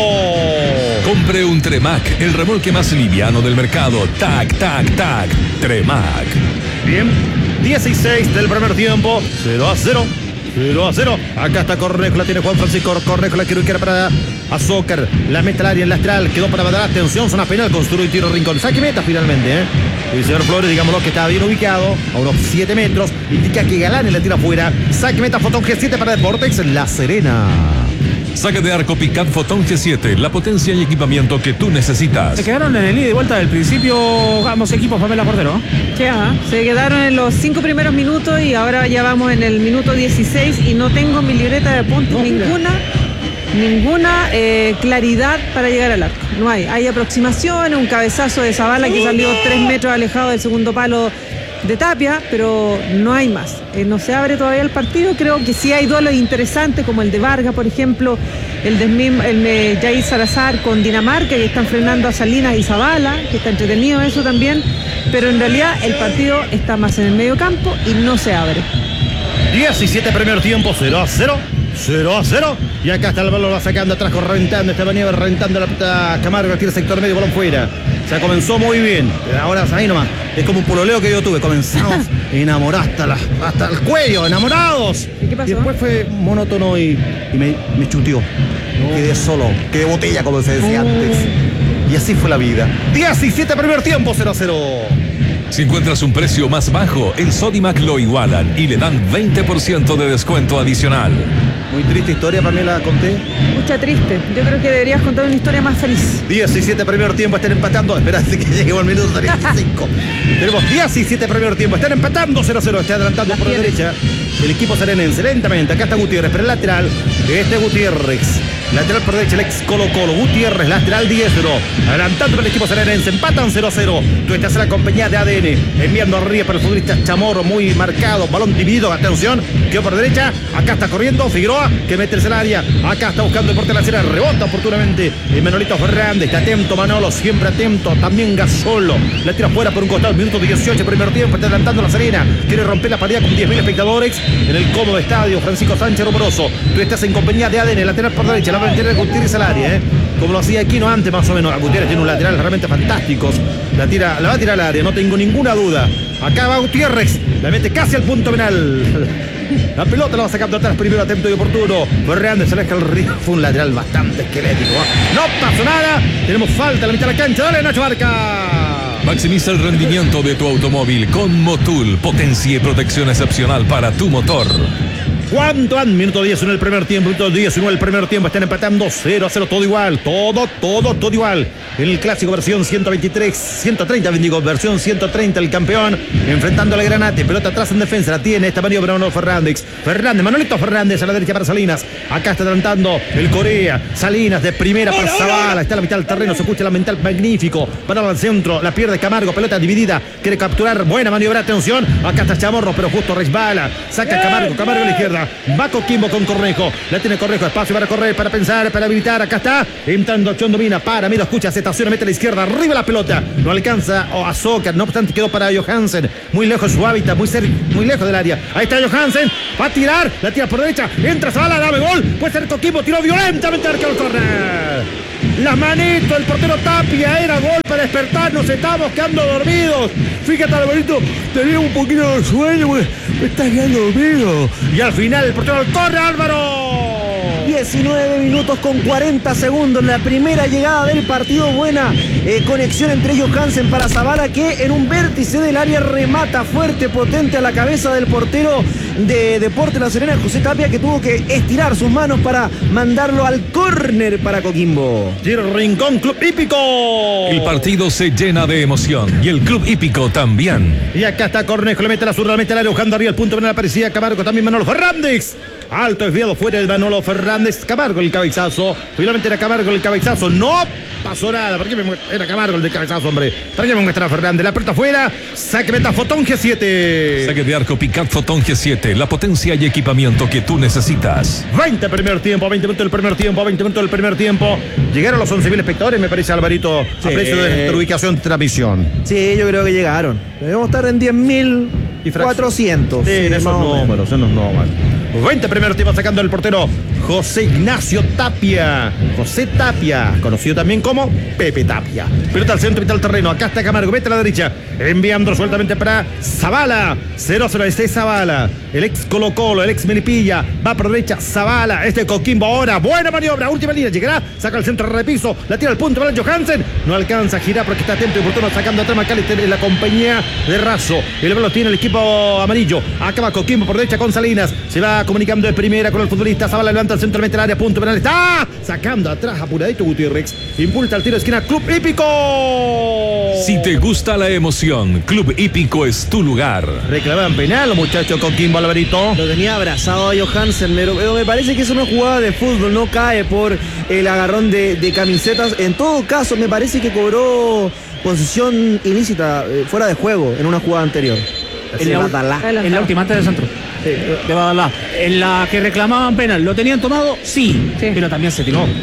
Compre un Tremac, el remolque más liviano del mercado. Tac, tac, tac. Tremac.
Bien, dieciséis del primer tiempo, cero a cero. cero a cero. Acá está Cornejo, la tiene Juan Francisco Cornejo, la quiero que era para Azócar. La mete al área, el lateral, quedó para Badalá. Atención, zona penal, construye tiro rincón. Saque meta finalmente, ¿eh? El señor Flores, digámoslo que estaba bien ubicado, a unos siete metros. Indica que Galán la tira afuera. Saque meta, Fotón G siete para Deportes La Serena.
Saque de arco Picat Fotón G siete, la potencia y equipamiento que tú necesitas.
Se quedaron en el ida y vuelta del principio ambos equipos, Pamela Cordero.
Sí, ajá. Se quedaron en los cinco primeros minutos y ahora ya vamos en el minuto dieciséis y no tengo mi libreta de apuntes, ninguna, ninguna eh, claridad para llegar al arco. No hay. Hay aproximaciones, un cabezazo de Zavala que salió tres metros alejado del segundo palo de Tapia, pero no hay más. Eh, no se abre todavía el partido. Creo que sí hay duelos interesantes, como el de Vargas, por ejemplo, el de, Smim- el de Jair Salazar con Dinamarca, que están frenando a Salinas y Zavala, que está entretenido eso también, pero en realidad el partido está más en el medio campo y no se abre.
diecisiete primer tiempo, cero a cero. cero a cero. Y acá está el balón, lo va sacando atrás, rentando. Esta venía rentando la puta Camargo, aquí el sector medio, balón fuera. O sea, comenzó muy bien. Ahora ahí nomás. Es como un pololeo que yo tuve. Comenzamos enamorados hasta, la- hasta el cuello, enamorados.
¿Y qué pasó?
Y después fue monótono y, y me, me chuteó. Quedé solo, quedé botella, como se decía
Oh.
antes. Y así fue la vida. diecisiete primer tiempo, cero a cero.
Si encuentras un precio más bajo, en Sodimac lo igualan y le dan veinte por ciento de descuento adicional.
Muy triste historia, para mí la conté.
Mucha triste. Yo creo que deberías contar una historia más feliz.
diecisiete primer tiempo, están empatando. Espérate que lleguemos al minuto treinta y cinco. Tenemos diecisiete primer tiempo, están empatando cero a cero. Está adelantando por la derecha el equipo serenense. Lentamente, acá está Gutiérrez, pero el lateral, este Gutiérrez. Lateral por derecha, el ex Colo Colo. Gutiérrez, lateral diestro. Adelantando el equipo serenense. Empatan cero a cero. Tú estás en la compañía de A D N. Enviando arriba para el futbolista Chamorro. Muy marcado. Balón dividido. Atención. Quedó por derecha. Acá está corriendo Figueroa, que mete el área. Acá está buscando el portero de la Serena. Rebota oportunamente. El Manolito Fernández. Está atento Manolo. Siempre atento. También Gasolo. La tira fuera por un costado. Minuto dieciocho. Primer tiempo. Está adelantando la Serena. Quiere romper la pared con diez mil espectadores. En el cómodo estadio. Francisco Sánchez Romoroso. Tú estás en compañía de A D N. Lateral por derecha. La va a meter Gutiérrez al área, ¿eh? Como lo hacía Aquino antes, más o menos. Gutiérrez tiene un lateral realmente fantástico. La tira, la va a tirar al área, no tengo ninguna duda. Acá va Gutiérrez, la mete casi al punto penal. La pelota la va sacando atrás primero, atento y oportuno. Fernández se aleja el río. Fue un lateral bastante esquelético, ¿eh? No pasó nada. Tenemos falta a la mitad de la cancha. Dale, Nacho Barca.
Maximiza el rendimiento de tu automóvil con Motul. Potencia y protección excepcional para tu motor.
¿Cuánto han? Minuto diez en el primer tiempo, minuto diecinueve el primer tiempo, están empatando cero a cero, todo igual, todo, todo, todo igual. En el clásico versión ciento veintitrés, ciento treinta, digo, versión ciento treinta, el campeón, enfrentando a la Granate, pelota atrás en defensa, la tiene esta maniobra Manolo Fernández. Fernández, Manolito Fernández a la derecha para Salinas, acá está adelantando el Corea, Salinas de primera para Zavala, está a la mitad del terreno, se escucha la mental magnífico, para al centro, la pierde Camargo, pelota dividida, quiere capturar, buena maniobra, atención, acá está Chamorro, pero justo resbala, saca Camargo, Camargo a la izquierda. Va Coquimbo con Cornejo. La tiene Cornejo. Espacio para correr, para pensar, para habilitar. Acá está. Entrando Chondomina. Para. Mira, escucha. Se estaciona. Mete a la izquierda. Arriba la pelota. No alcanza. O a Zócar. No obstante, quedó para Johansen. Muy lejos su hábitat. Muy, cer muy lejos del área. Ahí está Johansen. Va a tirar. La tira por derecha. Entra Zavala. Dame gol. Puede ser Coquimbo. Tiró violentamente al arquero corner. Las manitos, el portero Tapia, era gol para despertarnos, estábamos quedando dormidos. Fíjate, Alvarito, tenía un poquito de sueño, me, me está quedando dormido. Y al final el portero corre, Álvaro.
diecinueve minutos con cuarenta segundos, la primera llegada del partido, buena eh, conexión entre Johansen para Zavala, que en un vértice del área remata fuerte, potente a la cabeza del portero de Deportes La Serena, José Tapia, que tuvo que estirar sus manos para mandarlo al córner para Coquimbo.
Giro Rincón, Club Hípico.
El partido se llena de emoción y el Club Hípico también.
Y acá está Cornejo, le mete la zurda, le mete el área, buscando arriba el punto penal, aparecía Camargo, también Manolo Fernández. Alto desviado fuera de Manolo Fernández. Camargo el cabezazo. Finalmente era Camargo el cabezazo. No pasó nada. ¿Por qué me era Camargo el de cabezazo, hombre? ¿Para qué me muestra Fernández? La pelota fuera. Saque meta Fotón G siete.
Saque de arco Picat Fotón G siete. La potencia y equipamiento que tú necesitas.
veinte primer tiempo, veinte minutos del primer tiempo, veinte minutos del primer tiempo. Llegaron los once mil espectadores, me parece, Alvarito, sí, a precio de nuestra ubicación de transmisión.
Sí, yo creo que llegaron. Debemos estar en diez mil cuatrocientos.
Sí, en esos números, en los números. veinte primer tiempo sacando el portero José Ignacio Tapia. José Tapia, conocido también como Pepe Tapia. Pelota al centro, mitad del terreno. Acá está Camargo, mete a la derecha. Enviando sueltamente para Zavala. cero cero, este es Zavala. El ex Colo Colo, el ex Melipilla. Va por derecha, Zavala. Este Coquimbo ahora. Buena maniobra, última línea. Llegará, saca el centro, repiso. La tira al punto para Johansen. No alcanza a girar porque está atento y oportuno sacando atrás Macalister en la compañía de Razo. El balón tiene el equipo amarillo. Acaba Coquimbo por derecha con Salinas. Se va comunicando de primera con el futbolista. Zavala levanta el centro, mete el área, punto penal. Está sacando atrás apuradito Gutiérrez. Impulsa el tiro de esquina. Club Hípico.
Si te gusta la emoción, Club Hípico es tu lugar.
Reclamaban penal los muchachos Coquimbo, Alvarito.
Lo tenía abrazado a Johansen, pero, pero me parece que eso no es jugada de fútbol, no cae por el agarrón de, de camisetas. En todo caso, me parece que cobró posición ilícita, eh, fuera de juego, en una jugada anterior.
En la, en la última, antes del centro. Sí, de Badalá. En la que reclamaban penal, ¿lo tenían tomado? Sí, sí. Pero también se tiró.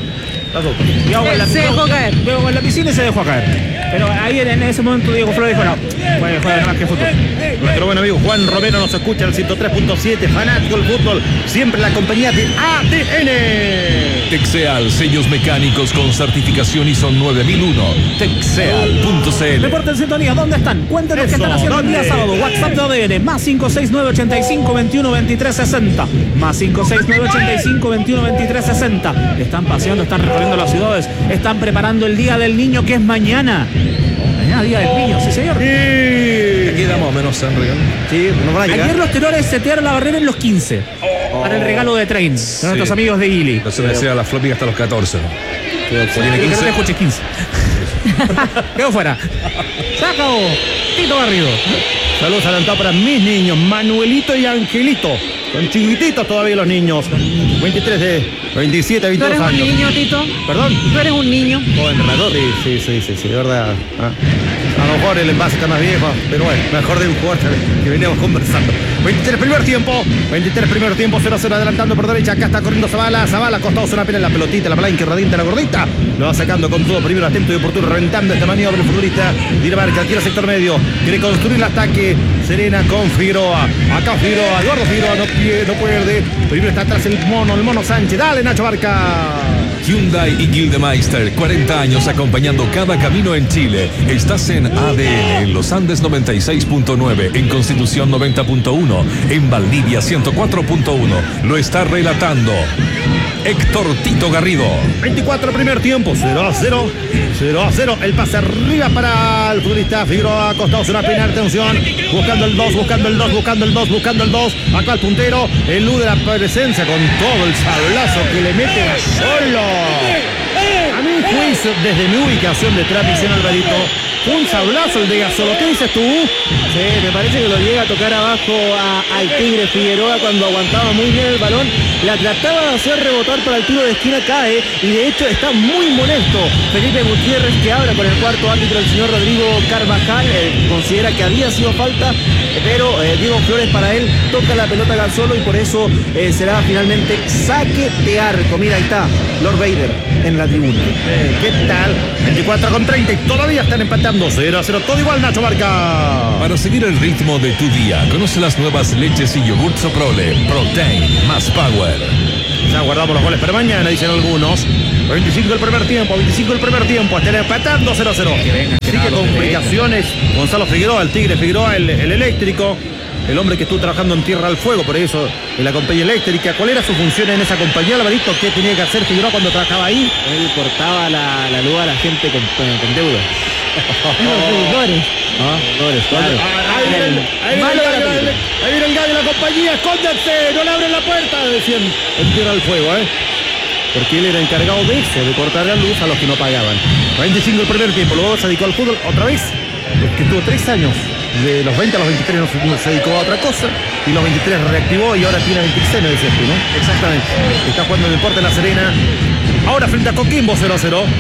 Se, se dejó caer.
Luego en la piscina y se dejó caer. Pero ahí en ese momento Diego Flores dijo, no, puede jugar más que fútbol.
Nuestro buen amigo Juan Romero nos escucha al ciento tres punto siete, fanático del fútbol, siempre la compañía de A D N.
Texeal, sellos mecánicos con certificación I S O nueve mil uno. Texeal punto c l.
Deporte en sintonía, ¿dónde están? Cuéntenos qué están haciendo ¿dónde? El día sábado. WhatsApp de A D N, más cinco seis nueve ocho cinco veintiuno veintitrés sesenta. Más cinco seis nueve ocho cinco veintiuno veintitrés sesenta. Están paseando, están recorriendo las ciudades, están preparando el Día del Niño, que es mañana. Mañana Día del Niño, sí señor.
Sí.
Aquí damos menos en real.
Sí, nos van a llegar.
Ayer los tenores setearon la barrera en los quince.
Oh,
para el regalo de Train de
Sí.
nuestros amigos de Ili.
Entonces me decía la floppy hasta los catorce. ¿no?
Tiene que no te escuche quince. Quedó fuera. Se acabó. Tito Garrido.
Saludos adelantados para mis niños, Manuelito y Angelito. Son chiquititos todavía los niños. veintitrés de veintisiete,
¿Tú
veintidós
eres un
años.
niño, Tito?
¿Perdón?
¿Tú eres un niño?
Joven narrador. Sí, sí, sí, sí, sí, de verdad. Ah. A lo mejor el envase está más viejo, pero bueno, mejor de un jugador que veníamos conversando. veintitrés primer tiempo, veintitrés primer tiempo, cero a cero adelantando por derecha. Acá está corriendo Zavala, Zavala acostado una pena en la pelotita, la palanca radiante, la gordita. Lo va sacando con todo, primero atento y oportuno, reventando esta maniobra el futbolista Dinamarca, quiere sector medio, quiere construir el ataque. Serena con Figueroa, acá Figueroa, Eduardo Figueroa no, pie, no pierde. Primero está atrás el mono, el mono Sánchez. Dale, Nacho Barca.
Hyundai y Gildemeister, cuarenta años acompañando cada camino en Chile. Estás en A D N, en Los Andes noventa y seis punto nueve, en Constitución noventa punto uno, en Valdivia ciento cuatro punto uno. Lo está relatando Héctor Tito Garrido.
veinticuatro primer tiempo, cero a cero, cero a cero. El pase arriba para el futbolista Figueroa, acostados una pena, atención, buscando el dos, buscando el dos, buscando el dos, buscando el dos. Acá el puntero, elude la presencia con todo el sablazo que le mete a solo. A mi juicio, desde mi ubicación de transmisión, Alvarito, un sablazo el de Gasolo. ¿Qué dices tú?
Sí, me parece que lo llega a tocar abajo a, al Tigre Figueroa cuando aguantaba muy bien el balón. La trataba de hacer rebotar para el tiro de esquina, cae y de hecho está muy molesto Felipe Gutiérrez, que habla con el cuarto árbitro, el señor Rodrigo Carvajal. Eh, considera que había sido falta, pero eh, Diego Flores para él toca la pelota Gasolo y por eso eh, será finalmente saque de arco. Mira, ahí está Lord Vader en la tribuna.
Eh, ¿Qué tal? veinticuatro con treinta y todavía están empatando cero a cero. Todo igual, Nacho Barca.
Para seguir el ritmo de tu día, conoce las nuevas leches y yogur Soprole. Protein más power.
Ya guardamos los goles para mañana, dicen algunos. veinticinco el primer tiempo, veinticinco el primer tiempo. Están empatando cero a cero. Sí, que complicaciones. Gonzalo Figueroa, el Tigre Figueroa, el, el eléctrico. El hombre que estuvo trabajando en Tierra al Fuego, por eso en la compañía eléctrica. ¿Cuál era su función en esa compañía, Alvarito? ¿Qué tenía que hacer Figueroa cuando trabajaba ahí?
Él cortaba la, la luz a la gente con, con deuda.
Los deudores.
Ah, Flores, claro.
Ahí viene el- ahí viene el gallo, ahí viene el gallo de la compañía. ¡Escóndanse! ¡No le abren la puerta! Decían en Tierra al Fuego, ¿eh? Porque él era encargado de eso, de cortar la luz a los que no pagaban. veinticinco el primer tiempo, luego se dedicó al fútbol otra vez, que tuvo tres años. De los veinte a los veintitrés no se, no se dedicó a otra cosa. Y los veintitrés reactivó y ahora tiene veintiséis, me decías tú, ¿no? Exactamente. Está jugando el Deporte La Serena. Ahora frente a Coquimbo cero a cero.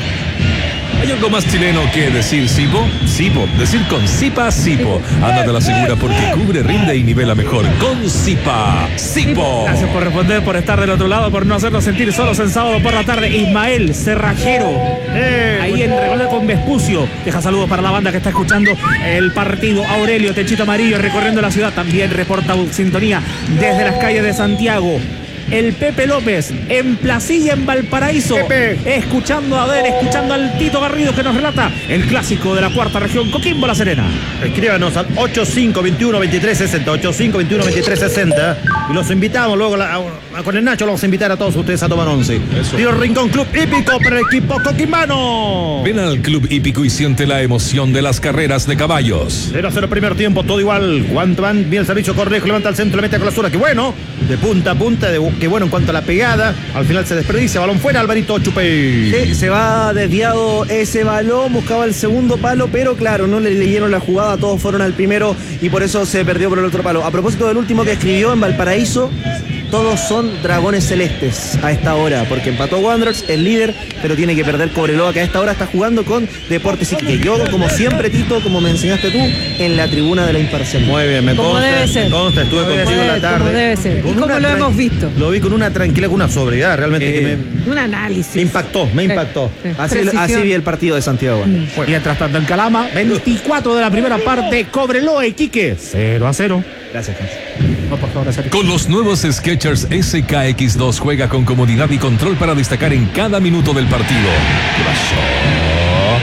¿Hay algo más chileno que decir Sipo? Sipo, decir con Sipa, Sipo. Anda de la segura porque cubre, rinde y nivela mejor. Con Sipa, Sipo.
Gracias por responder, por estar del otro lado, por no hacernos sentir solos en sábado por la tarde. Ismael Cerrajero,
Eh,
ahí en Recoleta con Vespucio. Deja saludos para la banda que está escuchando el partido. Aurelio Techito Amarillo recorriendo la ciudad. También reporta sintonía desde las calles de Santiago. El Pepe López en Placilla, en Valparaíso,
Pepe.
escuchando a ver, escuchando al Tito Garrido que nos relata el clásico de la cuarta región, Coquimbo La Serena.
Escríbanos al ochenta y cinco veintiuno veintitrés sesenta, ochenta y cinco veintiuno veintitrés sesenta y los invitamos luego a la- a- con el Nacho los vamos a invitar a todos ustedes a tomar once. Tiro Rincón Club Hípico para el equipo coquimbano.
Ven al Club Hípico y siente la emoción de las carreras de caballos.
cero a cero primer tiempo, todo igual. Cuánto van, bien el servicio Cornejo, levanta al centro, le mete con la zurda. Qué bueno, de punta a punta, de, qué bueno en cuanto a la pegada. Al final se desperdicia, balón fuera, Alvarito Chupey.
Sí, se va desviado ese balón, buscaba el segundo palo, pero claro, no le leyeron la jugada, todos fueron al primero y por eso se perdió por el otro palo. A propósito del último que escribió en Valparaíso, todos son dragones celestes a esta hora, porque empató Wanderers, el líder, pero tiene que perder Cobreloa, que a esta hora está jugando con Deportes Iquique. Yo, como siempre, Tito, como me enseñaste tú, en la tribuna de la imparcialidad.
Muy bien, me
Como
consta,
debe ser.
me consta, estuve
Como
contigo en
debe-
la tarde.
como debe ser.
Con
Y como
una
lo
tran-
hemos visto.
Lo vi con una tranquilidad, con una sobriedad, realmente
Eh,
que me,
Un análisis.
me impactó, me
Sí,
impactó.
sí.
Así,
Precisión.
así vi el partido de Santiago.
Mientras tanto en Calama, veinticuatro de la primera parte, Cobreloa Iquique, cero a cero.
Gracias, Hans.
No, por favor, gracias.
Con los nuevos Skechers S K X dos juega con comodidad y control para destacar en cada minuto del partido. ¿Qué pasó?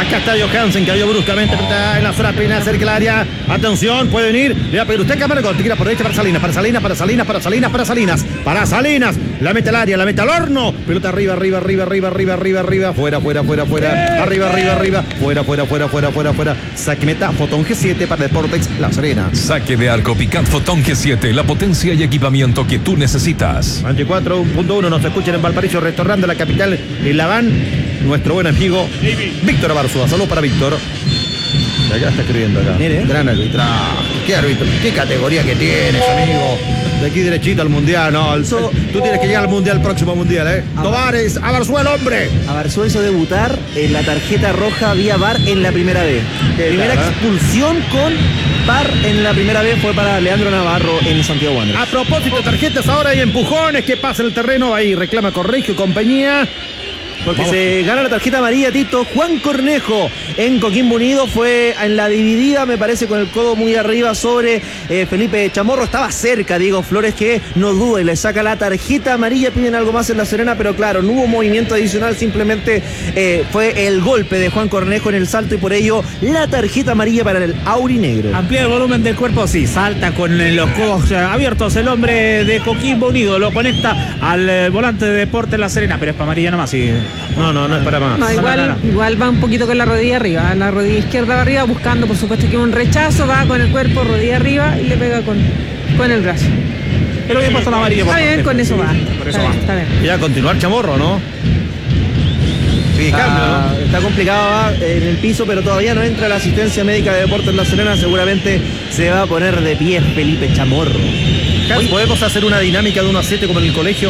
Acá está Johansen, que cayó bruscamente está en la zona penal cerca del área. Atención, puede venir. Le va a pedir usted Camargo. Te tira por derecha para Salinas, para Salinas, para Salinas, para Salinas, para Salinas. Para Salinas. La mete al área, la mete al horno. Pelota arriba, arriba, arriba, arriba, arriba, arriba, arriba. Fuera, fuera, fuera, fuera. Arriba, arriba, arriba. Fuera, fuera, fuera, fuera, fuera, fuera. Saque meta, Fotón G siete para Deportes La Serena.
Saque de arco Picard Fotón G siete, la potencia y equipamiento que tú necesitas.
veinticuatro punto uno, nos escuchan en Valparaíso, restaurante la capital, en La Habana. Nuestro buen amigo Víctor Abarzúa. Saludos para Víctor. Acá está escribiendo acá.
Mire.
Gran arbitraje. Qué árbitro, qué categoría que tienes, amigo. De aquí derechito al mundial, ¿no? El,
So,
tú tienes que llegar al mundial, próximo mundial, ¿eh?
Ah,
Tovares, Abarzúa el hombre.
Abarzúa hizo debutar en la tarjeta roja vía V A R en la primera vez. Primera
tal, eh?
expulsión con V A R en la primera vez fue para Leandro Navarro en Santiago
A
Wanderers.
propósito de tarjetas, ahora hay empujones. ¿Qué pasa en el terreno? Ahí reclama Corregio y compañía.
Porque
Vamos.
se gana la tarjeta amarilla, Tito. Juan Cornejo en Coquimbo Unido fue en la dividida, me parece, con el codo muy arriba sobre eh, Felipe Chamorro. Estaba cerca Diego Flores, que no duda y le saca la tarjeta amarilla. Piden algo más en La Serena, pero claro, no hubo movimiento adicional. Simplemente eh, fue el golpe de Juan Cornejo en el salto y por ello la tarjeta amarilla para el aurinegro.
Amplía el volumen del cuerpo, sí, salta con los codos eh, abiertos el hombre de Coquimbo Unido, lo conecta al eh, volante de Deportes La Serena, pero es para amarilla nomás, sí.
No, no, no es para más.
No, igual,
no, no, no.
igual va un poquito con la rodilla arriba, la rodilla izquierda va arriba, buscando por supuesto que un rechazo, va con el cuerpo, rodilla arriba y le pega con, con el brazo.
Pero bien puesto la amarilla.
Está bien, con eso va.
Por eso
Está
va.
bien, está bien.
Y a continuar Chamorro, ¿no? Sí, cambio,
Está,
¿no?
está complicado va en el piso, pero todavía no entra la asistencia médica de Deportes La Serena. Seguramente se va a poner de pie Felipe Chamorro.
Cas, ¿podemos hacer una dinámica de uno a siete como en el colegio?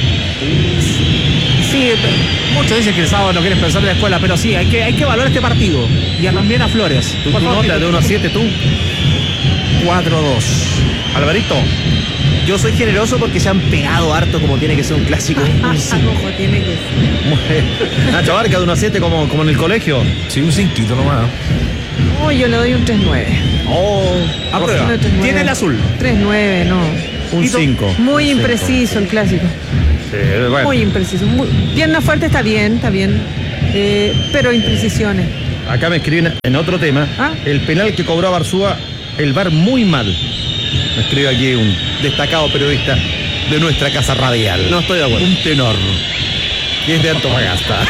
Sí, muchos dicen que el sábado no quieren pensar en la escuela, pero sí, hay que, hay que valorar este partido. Y a- también a Flores.
¿Tu,
Por
tu
favor,
nota de uno a siete tú?
cuatro dos.
Alvarito.
Yo soy generoso porque se han pegado harto como tiene que ser un clásico.
Ah, ojo, tiene que.
Nacho Barca de uno a siete como, como en el colegio.
Sí, un cinquito nomás.
Oh, yo le doy un tres nueve.
Oh,
Aprueba.
No, tres nueve.
Tiene el azul.
tres nueve, no.
un
Hito-
cinco.
Muy impreciso el clásico.
Sí, bueno.
Muy impreciso. Muy, pierna fuerte está bien, está bien. Eh, pero imprecisiones.
Acá me escriben en otro tema.
Ah.
El penal que cobró Barzúa, el V A R muy mal. Me escribe aquí un destacado periodista de nuestra casa radial.
No estoy de acuerdo.
Un tenor. Y es de Antofagasta.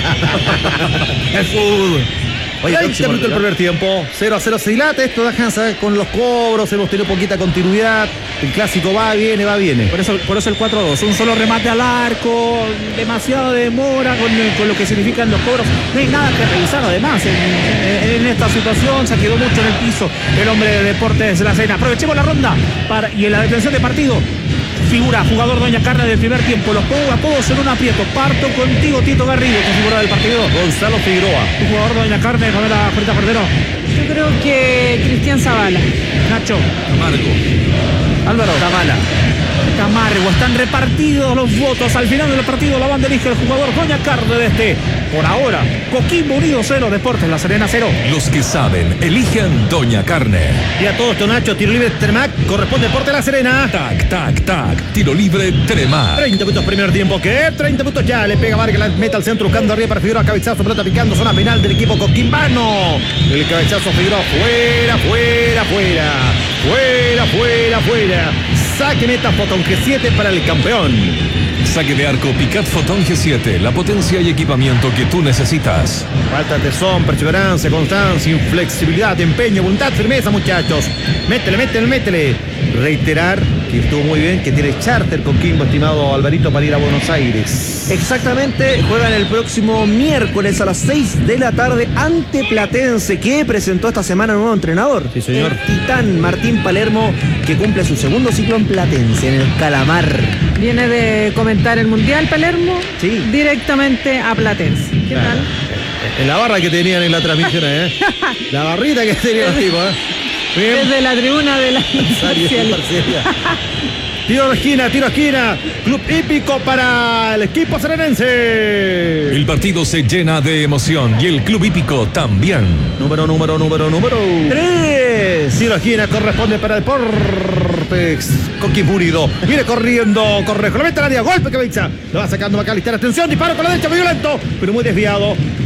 El fútbol. Oye, veinte minutos el primer tiempo. cero a cero se dilata. Esto da chance con los cobros. Hemos tenido poquita continuidad. El clásico va, viene, va, viene.
Por eso, por eso el cuatro dos. Un solo remate al arco, demasiada demora con, con lo que significan los cobros. No hay nada que revisar además. En, en- en esta situación se quedó mucho en el piso el hombre de Deportes de La Serena. Aprovechemos la ronda para, y en la detención de partido. Figura, jugador Doña Carne del primer tiempo. Los pongo a todos en un aprieto. Parto contigo, Tito Garrido, que figura del partido.
Gonzalo Figueroa.
Tu jugador Doña Carne, Pamela Juanita Cordero.
Yo creo que Cristian Zavala.
Nacho.
Camargo.
Álvaro. Zavala. Camargo. Están repartidos los votos. Al final del partido la banda elige el jugador Doña Carne de este. Por ahora, Coquimbo Unido cero, Deportes La Serena cero.
Los que saben, eligen Doña Carne.
Y a todo esto, Nacho, tiro libre Tremac. Corresponde Deporte La Serena.
Tac, tac, tac. Tiro libre Tremar.
treinta minutos primer tiempo, ¿qué? treinta minutos ya, le pega Vargas, la meta al centro, buscando arriba para Figueroa, cabezazo, pelota picando, zona penal del equipo coquimbano. El cabezazo Figueroa, fuera, fuera, fuera, fuera, fuera, fuera. Saque meta Fotón G siete para el campeón.
Saque de arco Picat Fotón G siete, la potencia y equipamiento que tú necesitas.
Falta de tesón, perseverancia, constancia, inflexibilidad, empeño, voluntad, firmeza, muchachos. Métele, métele, métele. Reiterar que estuvo muy bien, que tiene charter Coquimbo, estimado Alvarito, para ir a Buenos Aires.
Exactamente, juegan el próximo miércoles a las seis de la tarde ante Platense, que presentó esta semana un nuevo entrenador.
Sí, señor.
El titán Martín Palermo, que cumple su segundo ciclo en Platense, en el Calamar.
Viene de comentar el Mundial Palermo
Sí.
directamente a Platense. ¿Qué
Claro.
tal?
En la barra que tenían en la transmisión, ¿eh? La barrita que tenían los tipos, ¿eh? Bien.
Desde la tribuna de la
Imparcialidad.
imparcialidad.
Tiro de esquina, tiro de esquina. Club hípico para el equipo serenense.
El partido se llena de emoción y el club hípico también.
Número, número, número, número. Tres. Tiro de esquina corresponde para el Deportes Coquimbo Unido. Viene corriendo, corre, lo mete al área, golpe cabeza. Lo va sacando Macalister. Atención, disparo con la derecha, muy violento, pero muy desviado.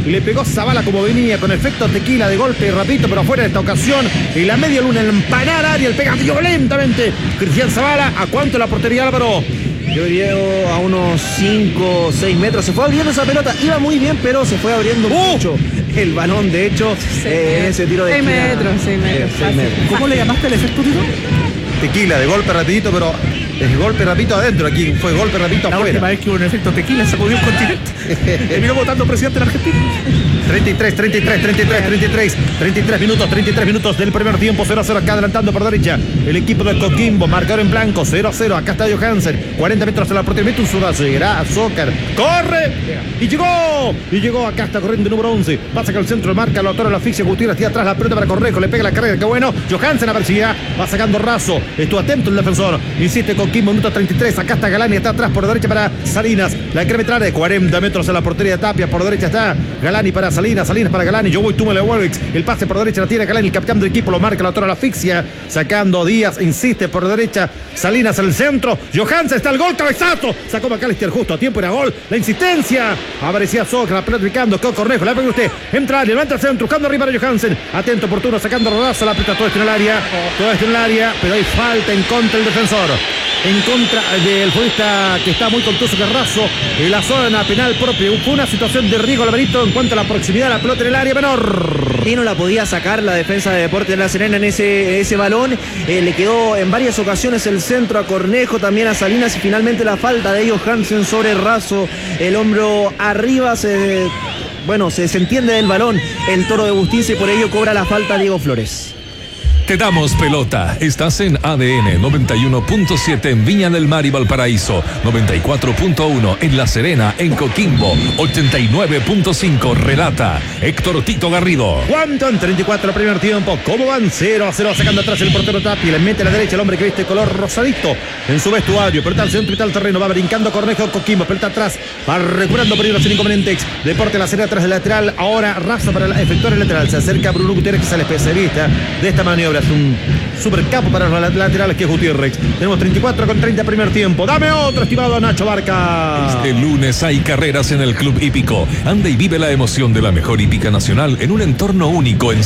y le pegó Zavala como venía, con efecto tequila de golpe y rapidito, pero afuera de esta ocasión. Y la media luna en empanar área, el pega violentamente Cristian Zavala. ¿A cuánto la portería, Álvaro?
Yo diría a unos cinco o seis metros. Se fue abriendo esa pelota. Iba muy bien, pero se fue abriendo
¡Uh!
mucho el balón, de hecho, eh, en ese tiro de
seis
esquina.
metros, seis metros.
Eh, seis metros.
¿Cómo le llamaste el efecto, Tito?
Tequila de golpe rapidito, pero es golpe rapidito adentro. Aquí fue golpe rapidito
La
afuera.
última vez que hubo un efecto tequila sacudió un continente. Terminó votando presidente de la Argentina.
treinta y tres, treinta y tres, treinta y tres, treinta y tres, treinta y tres minutos, treinta y tres minutos del primer tiempo, cero a cero acá adelantando por derecha el equipo de Coquimbo, marcador en blanco, cero a cero, acá está Johansen, cuarenta metros de la portería, mete un sudazo, llegará a Zócar, corre, y llegó, y llegó, acá está corriendo el número once, pasa que al centro marca, lo atora la asfixia, Gutiérrez, tira atrás la pelota para Cornejo, le pega la carrera, qué bueno, Johansen a ver si ya va sacando Razo, estuvo atento el defensor, insiste Coquimbo, minuto treinta y tres, acá está Galani, está atrás por derecha para Salinas, la quiere meter de cuarenta metros de la portería de Tapia, por derecha está Galani para Salinas, Salinas para Galani, yo voy, tú me lo devuelves, el pase por derecha la tiene Galani, el capitán del equipo, lo marca, la atora la asfixia, sacando Díaz, insiste por derecha, Salinas al centro, Johansen está el gol, cabezazo, sacó McAllister justo a tiempo, era gol, la insistencia, aparecía Soca, la pelota picando, quedó Cornejo, la pega usted, entra, levanta el centro, buscando arriba a Johansen, atento, oportuno, sacando rodazo, la aprieta todo esto en el área, todo esto en el área, pero hay falta en contra del defensor, en contra del futbolista que está muy contuso, Carrazo, en la zona penal propia, fue una situación de riesgo, Alvarito, en cuanto a la proximidad de la pelota en el área menor.
Y no la podía sacar la defensa de Deportes de La Serena en ese, ese balón. Eh, le quedó en varias ocasiones el centro a Cornejo, también a Salinas y finalmente la falta de Johansen sobre Razo. El hombro arriba se, bueno, se desentiende del balón el Toro de Bustinza y por ello cobra la falta Diego Flores.
Te damos pelota. Estás en A D N noventa y uno punto siete en Viña del Mar y Valparaíso, noventa y cuatro punto uno en La Serena, en Coquimbo, ochenta y nueve punto cinco. Relata Héctor Tito Garrido.
¿Cuánto en treinta y cuatro primer tiempo? ¿Cómo van? cero a cero, sacando atrás el portero Tapia, le mete a la derecha el hombre que viste color rosadito en su vestuario, pelota al centro y tal terreno, va brincando Cornejo, Coquimbo, pelota atrás, va recuperando peligro sin inconvenientes, Deporte La Serena atrás del lateral, ahora Raza para efectuar el lateral, se acerca Bruno Gutiérrez que sale especialista de esta maniobra, es un super capo para los laterales que es Gutiérrez. Tenemos treinta y cuatro con treinta primer tiempo. Dame otro, estimado Nacho Barca.
Este lunes hay carreras en el Club Hípico. Anda y vive la emoción de la mejor hípica nacional en un entorno único en